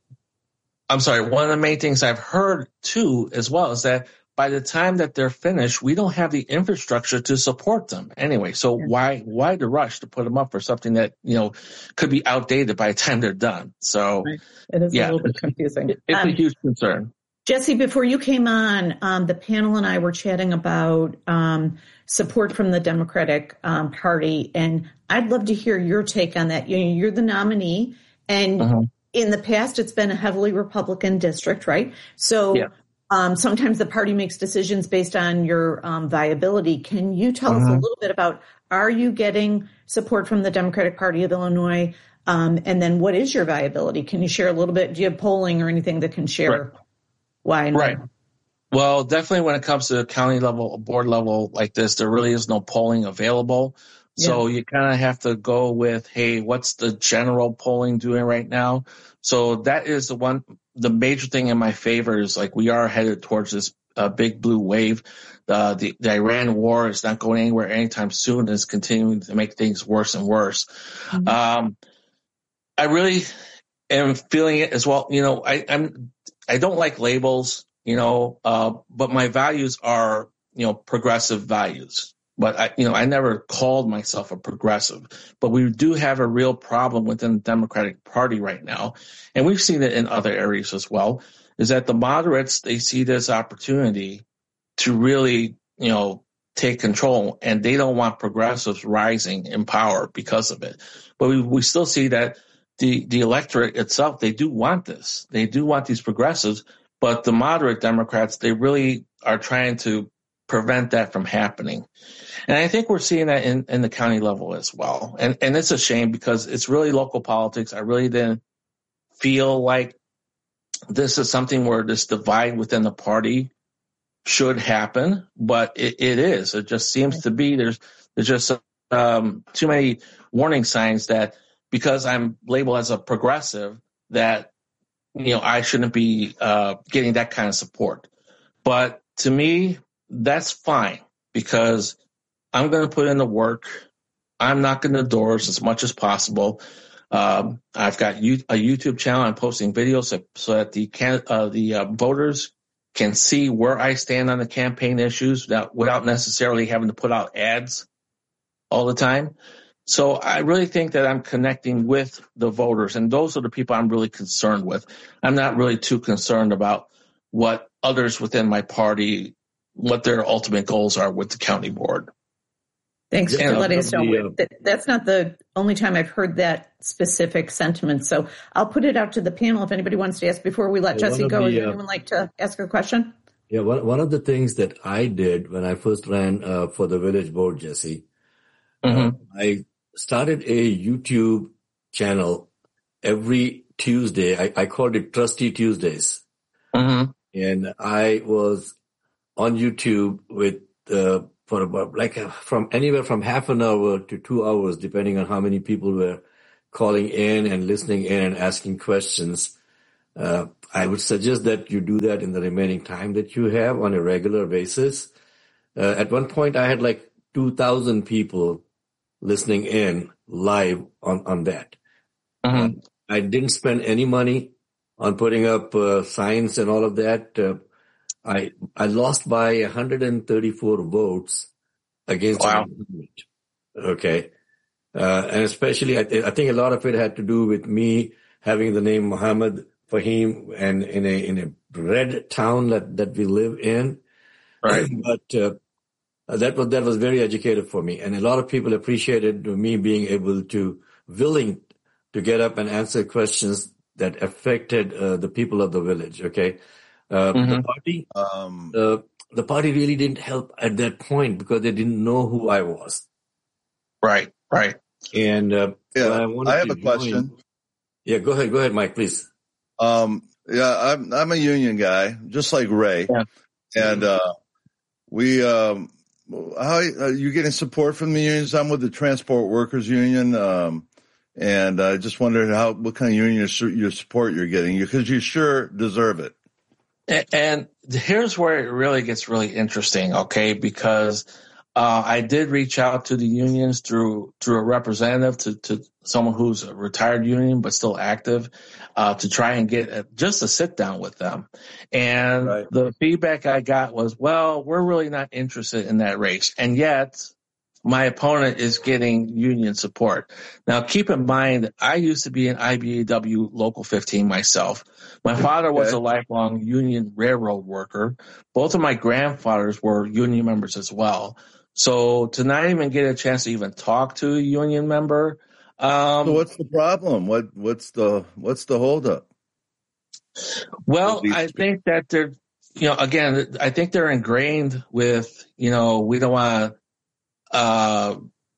Speaker 7: I'm sorry, one of the main things I've heard, too, as well, is that by the time that they're finished, we don't have the infrastructure to support them anyway. So yeah. why why the rush to put them up for something that, you know, could be outdated by the time they're done? So
Speaker 3: right. it is yeah, a little bit confusing.
Speaker 7: It, it's um, a huge concern.
Speaker 3: Jesse, before you came on, um, the panel and I were chatting about um, support from the Democratic um, Party, and I'd love to hear your take on that. You know, you're the nominee, and uh-huh. in the past, it's been a heavily Republican district, right? So. Yeah. Um, sometimes the party makes decisions based on your um, viability. Can you tell uh-huh. us a little bit about, are you getting support from the Democratic Party of Illinois? Um, and then what is your viability? Can you share a little bit? Do you have polling or anything that can share
Speaker 7: right.
Speaker 3: why and
Speaker 7: Right.
Speaker 3: why?
Speaker 7: Well, definitely when it comes to county level, board level like this, there really is no polling available. Yeah. So you kind of have to go with, hey, what's the general polling doing right now? So that is the one, the major thing in my favor is like we are headed towards this uh, big blue wave. Uh, the, the Iran war is not going anywhere anytime soon. It's continuing to make things worse and worse. Mm-hmm. Um, I really am feeling it as well. You know, I, I'm, I don't like labels, you know, uh, but my values are, you know, progressive values. But I, you know, I never called myself a progressive, but we do have a real problem within the Democratic Party right now. And we've seen it in other areas as well, is that the moderates, they see this opportunity to really, you know, take control, and they don't want progressives rising in power because of it. But we, we still see that the, the electorate itself, they do want this. They do want these progressives, but the moderate Democrats, they really are trying to prevent that from happening. And I think we're seeing that in, in the county level as well. And and it's a shame because it's really local politics. I really didn't feel like this is something where this divide within the party should happen, but it, it is. It just seems to be there's there's just um, too many warning signs that because I'm labeled as a progressive that, you know, I shouldn't be uh, getting that kind of support. But to me, that's fine because I'm going to put in the work. I'm knocking the doors as much as possible. Um, I've got a YouTube channel. I'm posting videos so, so that the can, uh, the uh, voters can see where I stand on the campaign issues without, without necessarily having to put out ads all the time. So I really think that I'm connecting with the voters, and those are the people I'm really concerned with. I'm not really too concerned about what others within my party, what their ultimate goals are with the county board.
Speaker 3: Thanks for letting us know. That's not the only time I've heard that specific sentiment. So I'll put it out to the panel if anybody wants to ask before we let well, Jesse go. Would uh, anyone like to ask a question?
Speaker 1: Yeah, one, one of the things that I did when I first ran uh, for the village board, Jesse, mm-hmm. uh, I started a YouTube channel every Tuesday. I, I called it Trustee Tuesdays.
Speaker 7: Mm-hmm.
Speaker 1: And I was on YouTube with, uh, for about like a, from anywhere from half an hour to two hours, depending on how many people were calling in and listening in and asking questions. Uh, I would suggest that you do that in the remaining time that you have on a regular basis. Uh, at one point, I had like two thousand people listening in live on, on that.
Speaker 7: Mm-hmm.
Speaker 1: Uh, I didn't spend any money on putting up uh, signs and all of that. Uh, I I lost by one hundred thirty-four votes against
Speaker 7: wow.
Speaker 1: the government. Okay. Uh, and especially, I, th- I think a lot of it had to do with me having the name Muhammad Fahim and in a in a red town that, that we live in.
Speaker 7: Right.
Speaker 1: But uh, that was that was very educative for me, and a lot of people appreciated me being able to willing to get up and answer questions that affected uh, the people of the village. Okay, uh,
Speaker 7: mm-hmm.
Speaker 1: the party,
Speaker 5: Um,
Speaker 1: uh, the party really didn't help at that point because they didn't know who I was.
Speaker 7: Right. Right.
Speaker 1: And uh,
Speaker 5: yeah,
Speaker 1: I, wanted
Speaker 5: I have
Speaker 1: to
Speaker 5: a question.
Speaker 1: Join, yeah, go ahead, go ahead, Mike, please.
Speaker 5: Um, yeah, I'm I'm a union guy, just like Ray,
Speaker 7: yeah.
Speaker 5: and uh, we. Um, how are you getting support from the unions? I'm with the Transport Workers Union, um, and I just wondered how what kind of union your support you're getting, because you sure deserve it.
Speaker 7: And, and here's where it really gets really interesting, okay? Because uh, I did reach out to the unions through through a representative, to, to someone who's a retired union but still active, uh, to try and get a, just a sit down with them. And
Speaker 5: right.
Speaker 7: the feedback I got was, well, we're really not interested in that race. And yet my opponent is getting union support. Now, keep in mind, I used to be an I B A W Local fifteen myself. My father was
Speaker 5: okay.
Speaker 7: a lifelong union railroad worker. Both of my grandfathers were union members as well. So to not even get a chance to even talk to a union member. Um,
Speaker 5: so what's the problem? What what's the what's the holdup?
Speaker 7: Well, I think that they're, you know, again, I think they're ingrained with, you know, we don't want to. Uh,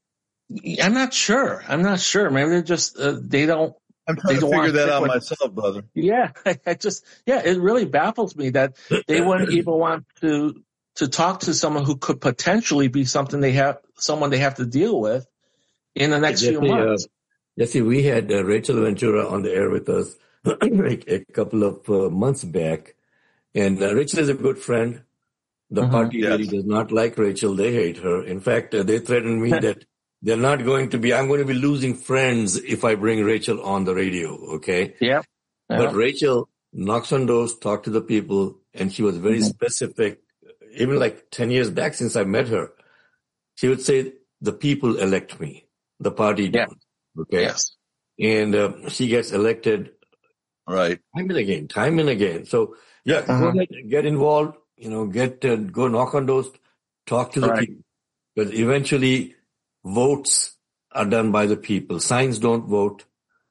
Speaker 7: I'm not sure. I'm not sure. Maybe they're just uh, they don't.
Speaker 5: I'm trying to figure that out with, myself, brother.
Speaker 7: Yeah, I, I just yeah, it really baffles me that they wouldn't even want to. to talk to someone who could potentially be something they have, someone they have to deal with in the next
Speaker 1: Jesse,
Speaker 7: few months.
Speaker 1: Uh, Jesse, we had uh, Rachel Ventura on the air with us a, a couple of uh, months back, and uh, Rachel is a good friend. The mm-hmm. party yes. really does not like Rachel. They hate her. In fact, uh, they threatened me that they're not going to be, I'm going to be losing friends if I bring Rachel on the radio, okay?
Speaker 7: Yeah. yeah.
Speaker 1: But Rachel knocks on doors, talk to the people, and she was very mm-hmm. specific. Even like ten years back since I met her, she would say, the people elect me, the party
Speaker 7: yeah.
Speaker 1: don't. Okay.
Speaker 7: Yes.
Speaker 1: And uh, she gets elected.
Speaker 5: Right.
Speaker 1: Time and again, time and again. So yeah, uh-huh. go ahead, get involved, you know, get, uh, go knock on doors, talk to the
Speaker 7: right.
Speaker 1: people. Because eventually votes are done by the people. Signs don't vote.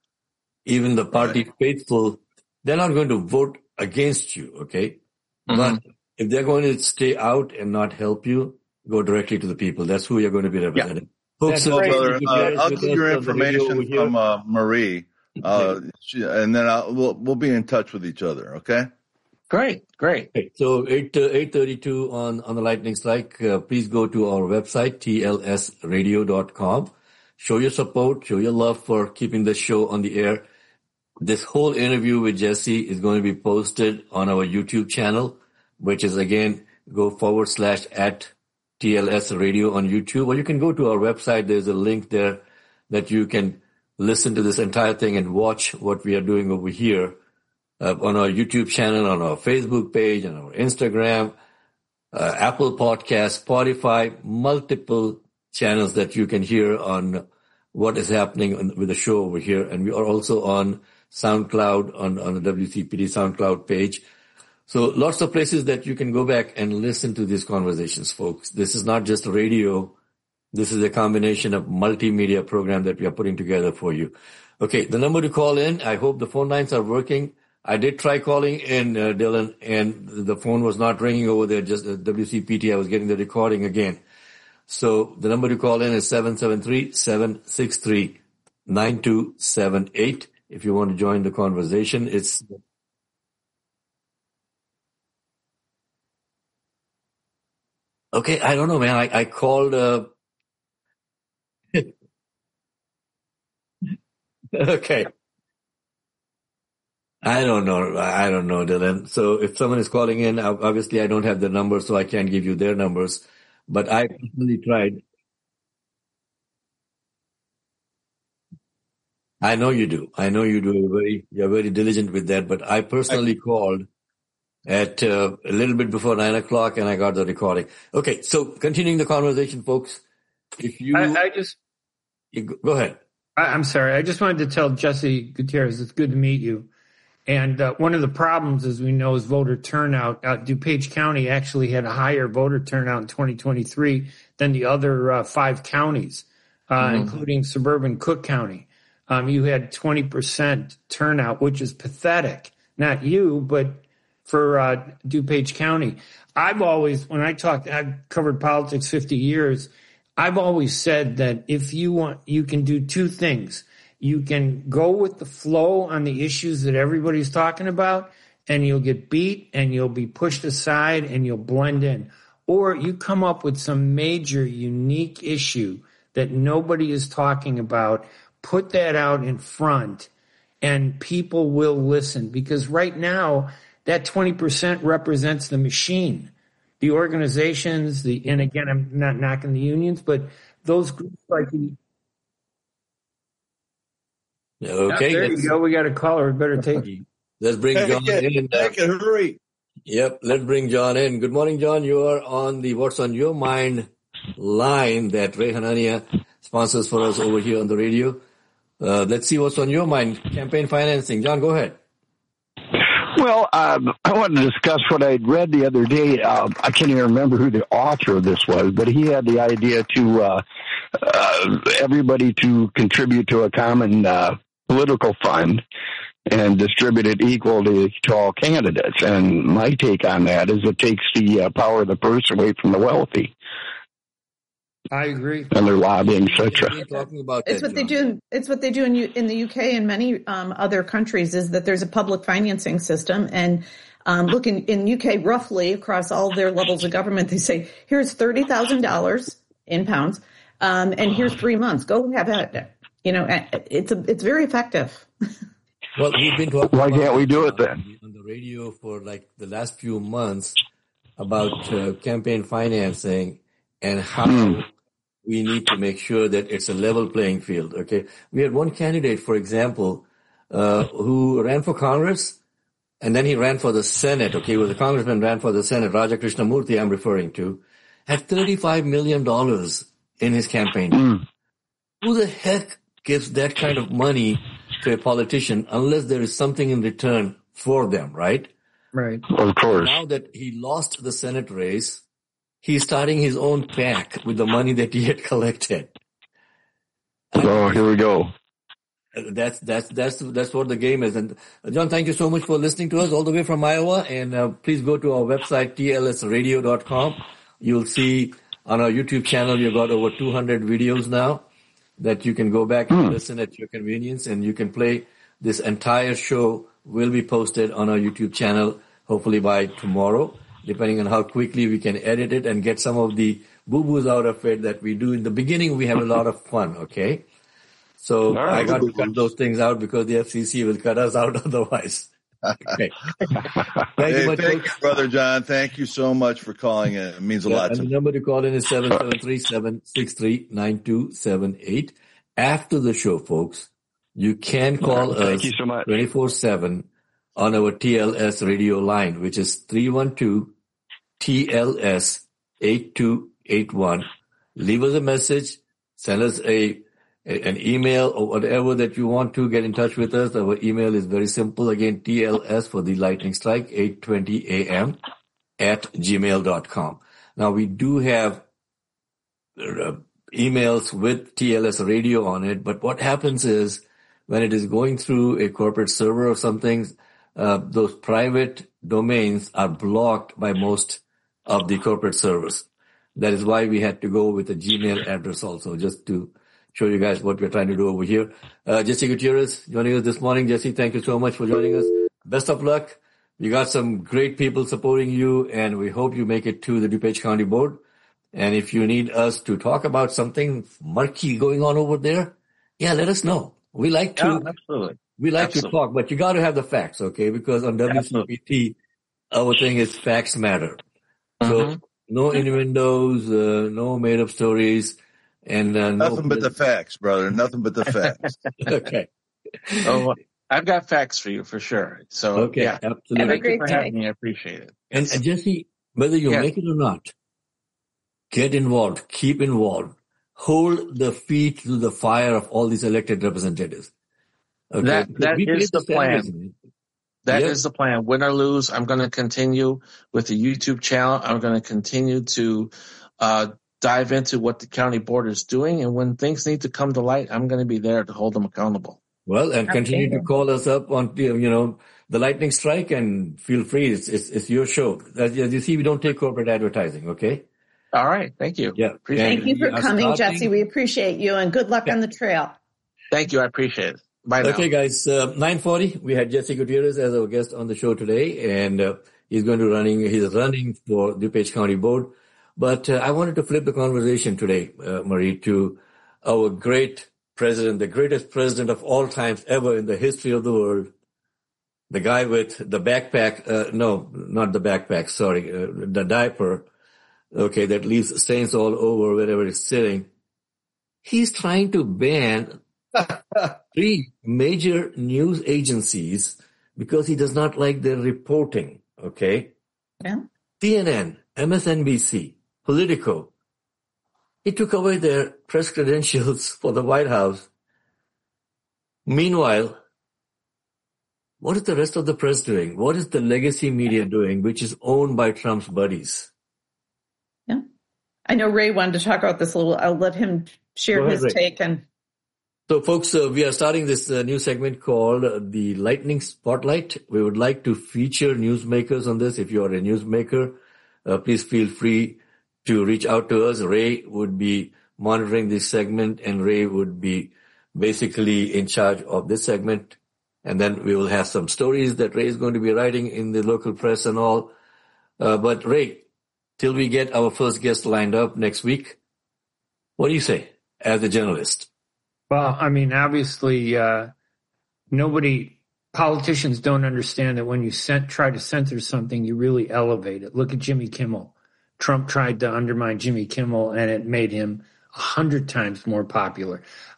Speaker 1: Even the party right. faithful, they're not going to vote against you. Okay. Mm-hmm. But if they're going to stay out and not help you, go directly to the people. That's who you're going to be representing.
Speaker 5: Yeah. Folks, well, brother, uh, I'll get your information from uh, Marie, uh, she, and then I'll, we'll we'll be in touch with each other. Okay.
Speaker 7: Great, great.
Speaker 1: Okay, so eight uh, eight thirty two on on the lightning strike. Uh, please go to our website t l s radio dot com. Show your support, show your love for keeping the show on the air. This whole interview with Jesse is going to be posted on our YouTube channel, which is again, go forward slash at T L S radio on YouTube, or you can go to our website. There's a link there that you can listen to this entire thing and watch what we are doing over here uh, on our YouTube channel, on our Facebook page, on our Instagram, uh, Apple Podcasts, Spotify, multiple channels that you can hear on what is happening on, with the show over here. And we are also on SoundCloud, on, on the W C P T SoundCloud page. So lots of places that you can go back and listen to these conversations, folks. This is not just radio. This is a combination of multimedia program that we are putting together for you. Okay, the number to call in, I hope the phone lines are working. I did try calling in, uh, Dylan, and the phone was not ringing over there, just uh, W C P T. I was getting the recording again. So the number to call in is seven seven three, seven six three, nine two seven eight. if you want to join the conversation. It's okay. I don't know, man. I, I called. Uh... okay. I don't know. I don't know, Dylan. So if someone is calling in, obviously I don't have their numbers, so I can't give you their numbers. But I personally tried. I know you do. I know you do. You're very, you're very diligent with that. But I personally called at uh, a little bit before nine o'clock, and I got the recording. Okay, so continuing the conversation, folks. If you,
Speaker 4: I, I just
Speaker 1: you go, go ahead.
Speaker 4: I, I'm sorry. I just wanted to tell Jesse Gutierrez it's good to meet you. And uh, one of the problems, as we know, is voter turnout. Uh, DuPage County actually had a higher voter turnout in twenty twenty-three than the other uh, five counties, uh, mm-hmm. including suburban Cook County. Um, you had twenty percent turnout, which is pathetic. Not you, but for uh, DuPage County. I've always, when I talked, I've covered politics fifty years. I've always said that if you want, you can do two things. You can go with the flow on the issues that everybody's talking about, and you'll get beat and you'll be pushed aside and you'll blend in. Or you come up with some major unique issue that nobody is talking about, put that out in front, and people will listen. Because right now, that twenty percent represents the machine, the organizations, the, and again, I'm not knocking the unions, but those groups like the,
Speaker 1: Okay,
Speaker 4: yeah, there you go. We got a caller. We better take it.
Speaker 1: Let's bring John in.
Speaker 5: Take it, hurry.
Speaker 1: Yep, let's bring John in. Good morning, John. You are on the What's on Your Mind line that Ray Hanania sponsors for us over here on the radio. Uh, let's see what's on your mind. Campaign financing. John, go ahead.
Speaker 8: Well, um, I wanted to discuss what I'd read the other day. Uh, I can't even remember who the author of this was, but he had the idea to uh, uh, everybody to contribute to a common uh, political fund and distribute it equally to all candidates. And my take on that is it takes the uh, power of the purse away from the wealthy.
Speaker 4: I agree.
Speaker 8: And their lobbying, et cetera.
Speaker 3: It's what John. they do. It's what they do in, in the U K and many um, other countries. Is that there's a public financing system, and um, look in, in U K roughly across all their levels of government, they say here's thirty thousand dollars in pounds, um, and here's three months. Go have it. You know, it's a, it's very effective.
Speaker 1: Well, we've been talking.
Speaker 8: Why can't we do it then?
Speaker 1: On the radio for like the last few months about uh, campaign financing and how. Hmm. We need to make sure that it's a level playing field, okay? We had one candidate, for example, uh, who ran for Congress, and then he ran for the Senate, okay? Well, the congressman ran for the Senate, Raja Krishnamurthy I'm referring to, had thirty-five million dollars in his campaign. Mm. Who the heck gives that kind of money to a politician unless there is something in return for them, right?
Speaker 4: Right.
Speaker 8: Of course.
Speaker 1: Now that he lost the Senate race, he's starting his own PAC with the money that he had collected.
Speaker 8: Oh, here we go.
Speaker 1: That's that's that's that's what the game is. And uh, John, thank you so much for listening to us all the way from Iowa. And uh, please go to our website t l s radio dot com. You'll see on our YouTube channel we've got over two hundred videos now that you can go back and mm. listen at your convenience. And you can play this entire show. Will be posted on our YouTube channel hopefully by tomorrow, depending on how quickly we can edit it and get some of the boo-boos out of it that we do. In the beginning, we have a lot of fun, okay? So right, I got to cut those things out because the F C C will cut us out otherwise. Okay. Thank
Speaker 5: hey,
Speaker 1: you much,
Speaker 5: thank you, Brother John. Thank you so much for calling in. It means a
Speaker 1: yeah,
Speaker 5: lot
Speaker 1: and
Speaker 5: to
Speaker 1: the
Speaker 5: me.
Speaker 1: number to call in is seven seven three, seven six three, nine two seven eight. After the show, folks, you can call
Speaker 8: right, thank
Speaker 1: us
Speaker 8: you so much.
Speaker 1: twenty-four seven on our T L S radio line, which is three one two T L S eight two eight one. Leave us a message, send us a, a an email or whatever that you want to get in touch with us. Our email is very simple. Again, T L S for the lightning strike, eight twenty a m at gmail dot com. Now we do have uh, emails with T L S radio on it, but what happens is when it is going through a corporate server or something, uh, those private domains are blocked by most of the corporate servers. That is why we had to go with a Gmail address also, just to show you guys what we're trying to do over here. Uh, Jesse Gutierrez joining us this morning. Jesse, thank you so much for joining us. Best of luck. You got some great people supporting you, and we hope you make it to the DuPage County Board. And if you need us to talk about something murky going on over there, yeah, let us know. We like to,
Speaker 7: yeah, absolutely.
Speaker 1: we like
Speaker 7: absolutely.
Speaker 1: to talk, but you got to have the facts, okay? Because on W C P T, our thing is facts matter. So
Speaker 7: Mm-hmm.
Speaker 1: no innuendos, uh, no made up stories, and uh, no
Speaker 5: Nothing but the facts, brother. Nothing but the facts.
Speaker 1: Okay.
Speaker 7: Oh, I've got facts for you for sure. So,
Speaker 1: Okay,
Speaker 7: yeah.
Speaker 1: absolutely.
Speaker 2: Have a
Speaker 7: Thank you
Speaker 2: great
Speaker 7: for
Speaker 2: day.
Speaker 7: having me. I appreciate it.
Speaker 1: And, and Jesse, whether you
Speaker 7: Yes.
Speaker 1: make it or not, get involved, keep involved, hold the feet to the fire of all these elected representatives. Okay?
Speaker 7: That-
Speaker 1: Because
Speaker 7: that
Speaker 1: we
Speaker 7: is
Speaker 1: create
Speaker 7: the plan.
Speaker 1: standards, man.
Speaker 7: That
Speaker 1: Yep.
Speaker 7: is the plan. Win or lose, I'm going to continue with the YouTube channel. I'm going to continue to uh, dive into what the county board is doing. And when things need to come to light, I'm going to be there to hold them accountable.
Speaker 1: Well, and continue to call us up on, you know, the lightning strike, and feel free. It's, it's, it's your show. As you see, we don't take corporate advertising, okay?
Speaker 7: All right. Thank you.
Speaker 1: Yeah.
Speaker 7: Appreciate
Speaker 1: And
Speaker 3: Thank you for
Speaker 1: we are
Speaker 3: coming,
Speaker 1: starting-
Speaker 3: Jesse. We appreciate you, and good luck on the trail.
Speaker 7: Thank you. I appreciate it. Bye now.
Speaker 1: Okay, guys, uh, nine forty, we had Jesse Gutierrez as our guest on the show today, and uh, he's going to running, he's running for DuPage County Board. But uh, I wanted to flip the conversation today, uh, Marie, to our great president, the greatest president of all times ever in the history of the world, the guy with the backpack, uh, no, not the backpack, sorry, uh, the diaper, okay, that leaves stains all over wherever it's sitting. He's trying to ban three major news agencies because he does not like their reporting, okay?
Speaker 3: Yeah.
Speaker 1: C N N, M S N B C, Politico. He took away their press credentials for the White House. Meanwhile, what is the rest of the press doing? What is the legacy media doing, which is owned by Trump's buddies?
Speaker 3: Yeah. I know Ray wanted to talk about this a little. I'll let him share
Speaker 1: Go ahead,
Speaker 3: his
Speaker 1: Ray.
Speaker 3: take. And
Speaker 1: So, folks, uh, we are starting this uh, new segment called uh, the Lightning Spotlight. We would like to feature newsmakers on this. If you are a newsmaker, uh, please feel free to reach out to us. Ray would be monitoring this segment, and Ray would be basically in charge of this segment. And then we will have some stories that Ray is going to be writing in the local press and all. Uh, but Ray, till we get our first guest lined up next week, what do you say as a journalist?
Speaker 4: Well, I mean, obviously, uh, nobody, politicians don't understand that when you cent, try to censor something, you really elevate it. Look at Jimmy Kimmel. Trump tried to undermine Jimmy Kimmel, and it made him a hundred times more popular.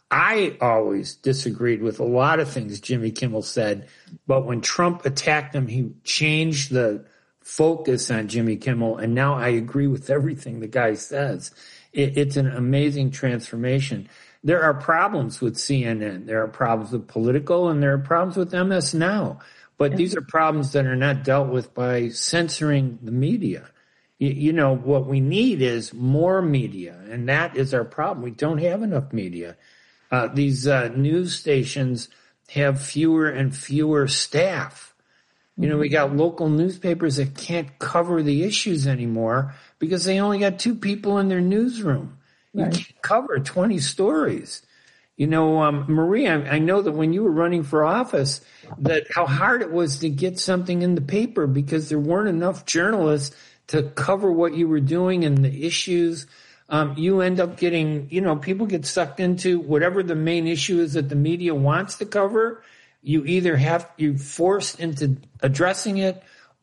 Speaker 4: I always disagreed with a lot of things Jimmy Kimmel said, but when Trump attacked him, he changed the focus on Jimmy Kimmel, and now I agree with everything the guy says. It, it's an amazing transformation. There are problems with C N N. There are problems with Politico, and there are problems with M S Now. But these are problems that are not dealt with by censoring the media. You, you know, what we need is more media, and that is our problem. We don't have enough media. Uh, these uh, news stations have fewer and fewer staff. You know, we got local newspapers that can't cover the issues anymore because they only got two people in their newsroom. You
Speaker 3: Right.
Speaker 4: can't cover twenty stories. You know, um, Marie, I, I know that when you were running for office, that how hard it was to get something in the paper because there weren't enough journalists to cover what you were doing and the issues. Um, you end up getting, you know, people get sucked into whatever the main issue is that the media wants to cover. You either have, you're forced into addressing it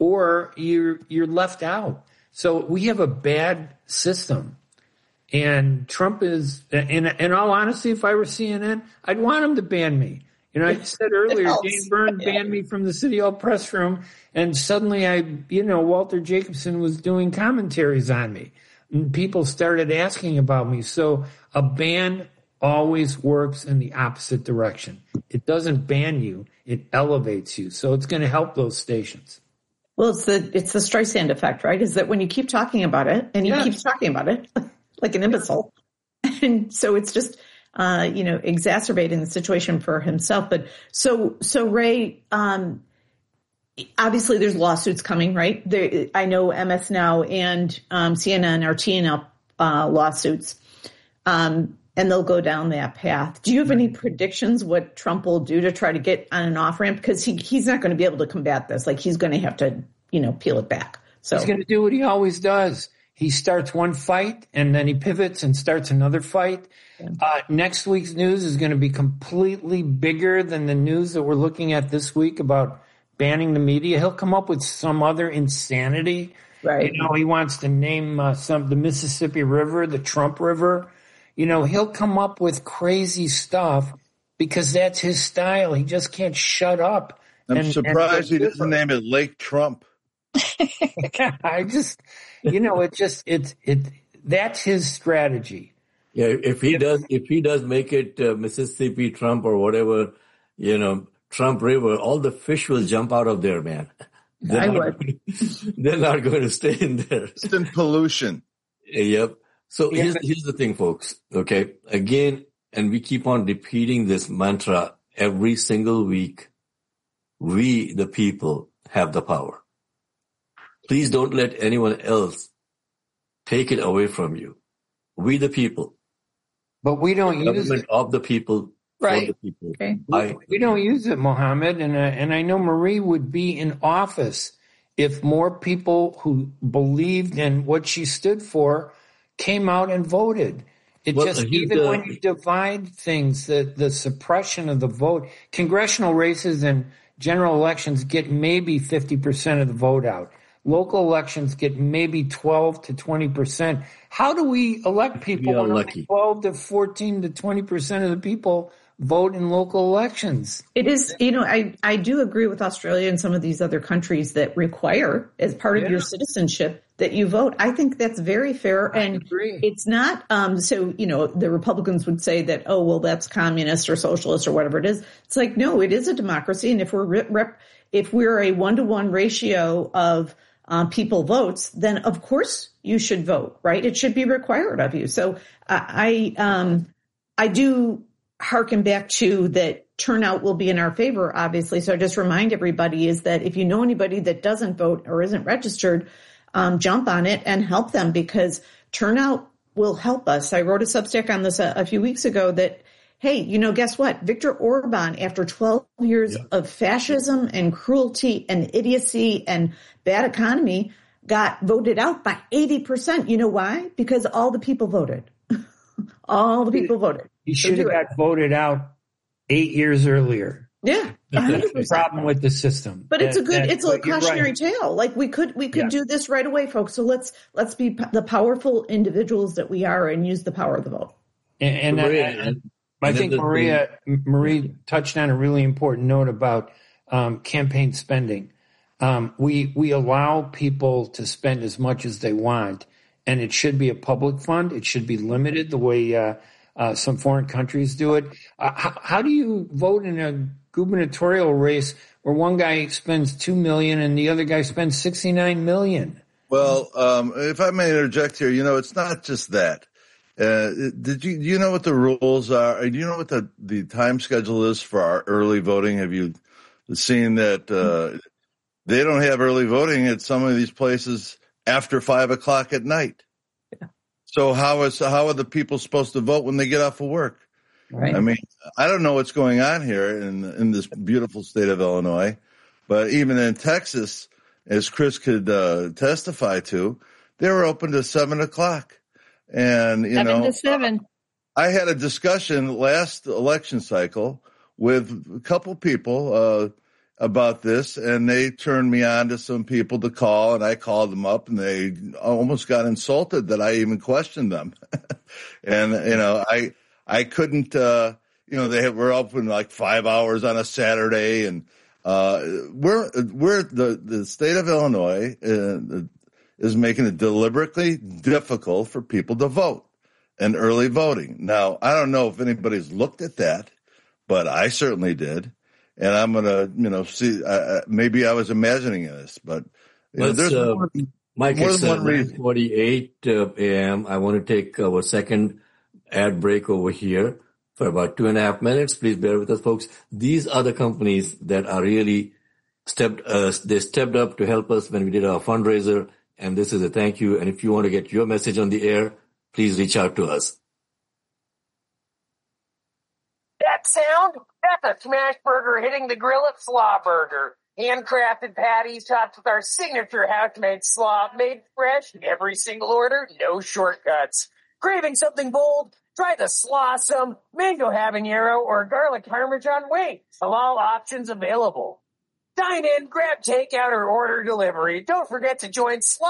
Speaker 4: or you're, you're left out. So we have a bad system. And Trump is, in, in all honesty, if I were C N N, I'd want him to ban me. You know, I said earlier,
Speaker 3: helps.
Speaker 4: Dave Byrne banned me from the City Hall press room, and suddenly I, you know, Walter Jacobson was doing commentaries on me. And people started asking about me. So a ban always works in the opposite direction. It doesn't ban you, it elevates you. So it's going to help those stations.
Speaker 3: well, it's the it's the Streisand effect, right? Is that when you keep talking about it, and he
Speaker 4: Yeah.
Speaker 3: keeps talking about it like an imbecile, and so it's just uh, you know exacerbating the situation for himself. But so so Ray, um, obviously there's lawsuits coming, right? There, I know M S Now and um, C N N are T and L uh, lawsuits. Um, and they'll go down that path. Do you have any predictions what Trump will do to try to get on an off ramp? Because he, he's not going to be able to combat this. Like, he's going to have to, you know, peel it back. So
Speaker 4: he's going to do what he always does. He starts one fight and then he pivots and starts another fight. Yeah. Uh, next week's news is going to be completely bigger than the news that we're looking at this week about banning the media. He'll come up with some other insanity.
Speaker 3: Right.
Speaker 4: You know, he wants to name uh, some the Mississippi River, the Trump River. You know, he'll come up with crazy stuff because that's his style. He just can't shut up.
Speaker 5: I'm
Speaker 4: and,
Speaker 5: surprised
Speaker 4: and
Speaker 5: he doesn't name it Lake Trump.
Speaker 4: I just, you know, it just, it, it, that's his strategy.
Speaker 1: Yeah. If he does, if he does make it uh, Mississippi Trump or whatever, you know, Trump River, all the fish will jump out of there, man. They're
Speaker 3: I
Speaker 1: not,
Speaker 3: would.
Speaker 1: They're not going to stay in there.
Speaker 5: Instant pollution.
Speaker 1: Yep. So
Speaker 4: Yeah.
Speaker 1: here's, here's the thing, folks. Okay. Again, and we keep on repeating this mantra every single week. We, the people, have the power. Please don't let anyone else take it away from you. We, the people.
Speaker 4: But we don't use
Speaker 1: Government
Speaker 4: it.
Speaker 1: of the people,
Speaker 2: Right.
Speaker 1: for the people.
Speaker 3: Okay.
Speaker 1: I,
Speaker 4: We don't use it, Mohammed. And, uh, and I know Marie would be in office if more people who believed in what she stood for came out and voted. It
Speaker 1: Well,
Speaker 4: just,
Speaker 1: here's
Speaker 4: even
Speaker 1: the-
Speaker 4: when you divide things, the, the suppression of the vote, congressional races and general elections get maybe fifty percent of the vote out. Local elections get maybe twelve to twenty percent. How do we elect people
Speaker 1: We are
Speaker 4: when only
Speaker 1: lucky.
Speaker 4: twelve to fourteen to twenty percent of the people vote in local elections?
Speaker 3: It is, you know, I, I do agree with Australia and some of these other countries that require, as part of
Speaker 4: Yeah.
Speaker 3: your citizenship, that you vote. I think that's very fair. And
Speaker 4: agree.
Speaker 3: it's not, um, so, you know, the Republicans would say that, oh, well, that's communist or socialist or whatever it is. It's like, no, it is a democracy. And if we're rep, rep if we're a one to one ratio of um, people votes, then of course you should vote, right? It should be required of you. So I, I, um, I do harken back to that turnout will be in our favor, obviously. So I just remind everybody is that if you know anybody that doesn't vote or isn't registered, um, jump on it and help them, because turnout will help us. I wrote a Substack on this a, a few weeks ago that, hey, you know, guess what? Viktor Orban, after twelve years
Speaker 1: Yeah.
Speaker 3: of fascism and cruelty and idiocy and bad economy, got voted out by eighty percent. You know why? Because all the people voted. all the people voted.
Speaker 4: He
Speaker 3: So
Speaker 4: should have
Speaker 3: do it.
Speaker 4: got voted out eight years earlier.
Speaker 3: Yeah,
Speaker 4: That's
Speaker 3: one hundred
Speaker 4: the
Speaker 3: percent.
Speaker 4: problem with the system.
Speaker 3: But it's a
Speaker 4: That-
Speaker 3: good,
Speaker 4: that-
Speaker 3: it's a
Speaker 4: but you're
Speaker 3: cautionary
Speaker 4: right.
Speaker 3: tale. Like we could, we could
Speaker 4: Yeah.
Speaker 3: do this right away, folks. So let's, let's be p- the powerful individuals that we are and use the power of the vote.
Speaker 4: And, and,
Speaker 1: Maria,
Speaker 4: I,
Speaker 1: and-
Speaker 4: I
Speaker 1: and
Speaker 4: think
Speaker 1: then the-
Speaker 4: Maria Marie touched on a really important note about um, campaign spending. Um, we we allow people to spend as much as they want, and it should be a public fund. It should be limited the way uh, uh, some foreign countries do it. Uh, how, how do you vote in a gubernatorial race where one guy spends two million and the other guy spends sixty nine million?
Speaker 5: Well, um, if I may interject here, you know, it's not just that. Uh, did you, do you know what the rules are? Do you know what the, the time schedule is for our early voting? Have you seen that, uh, they don't have early voting at some of these places after five o'clock at night?
Speaker 3: Yeah.
Speaker 5: So how is, how are the people supposed to vote when they get off of work?
Speaker 3: Right.
Speaker 5: I mean, I don't know what's going on here in, in this beautiful state of Illinois, but even in Texas, as Chris could, uh, testify to, they were open to seven o'clock. And, you
Speaker 2: Seven
Speaker 5: know,
Speaker 2: to seven.
Speaker 5: I had a discussion last election cycle with a couple people uh, about this, and they turned me on to some people to call, and I called them up, and they almost got insulted that I even questioned them. And, you know, I I couldn't, uh, you know, they were open like five hours on a Saturday, and uh, we're, we're the, the state of Illinois uh, is making it deliberately difficult for people to vote and early voting. Now, I don't know if anybody's looked at that, but I certainly did. And I'm going to, you know, see, uh, maybe I was imagining this, but you know,
Speaker 1: Let's,
Speaker 5: there's
Speaker 1: uh,
Speaker 5: more,
Speaker 1: Mike,
Speaker 5: more
Speaker 1: it's
Speaker 5: than
Speaker 1: uh,
Speaker 5: one reason.
Speaker 1: nine forty-eight uh, a.m. I want to take our second ad break over here for about two and a half minutes. Please bear with us, folks. These are the companies that are really stepped, uh, they stepped up to help us when we did our fundraiser. And this is a thank you. And if you want to get your message on the air, please reach out to us.
Speaker 9: That sound? That's a smash burger hitting the grill at Slaw Burger. Handcrafted patties topped with our signature house-made slaw, made fresh every single order, no shortcuts. Craving something bold? Try the Slawsome, mango habanero, or garlic parmesan wings. Halal options available. Dine in, grab takeout, or order delivery. Don't forget to join Slaw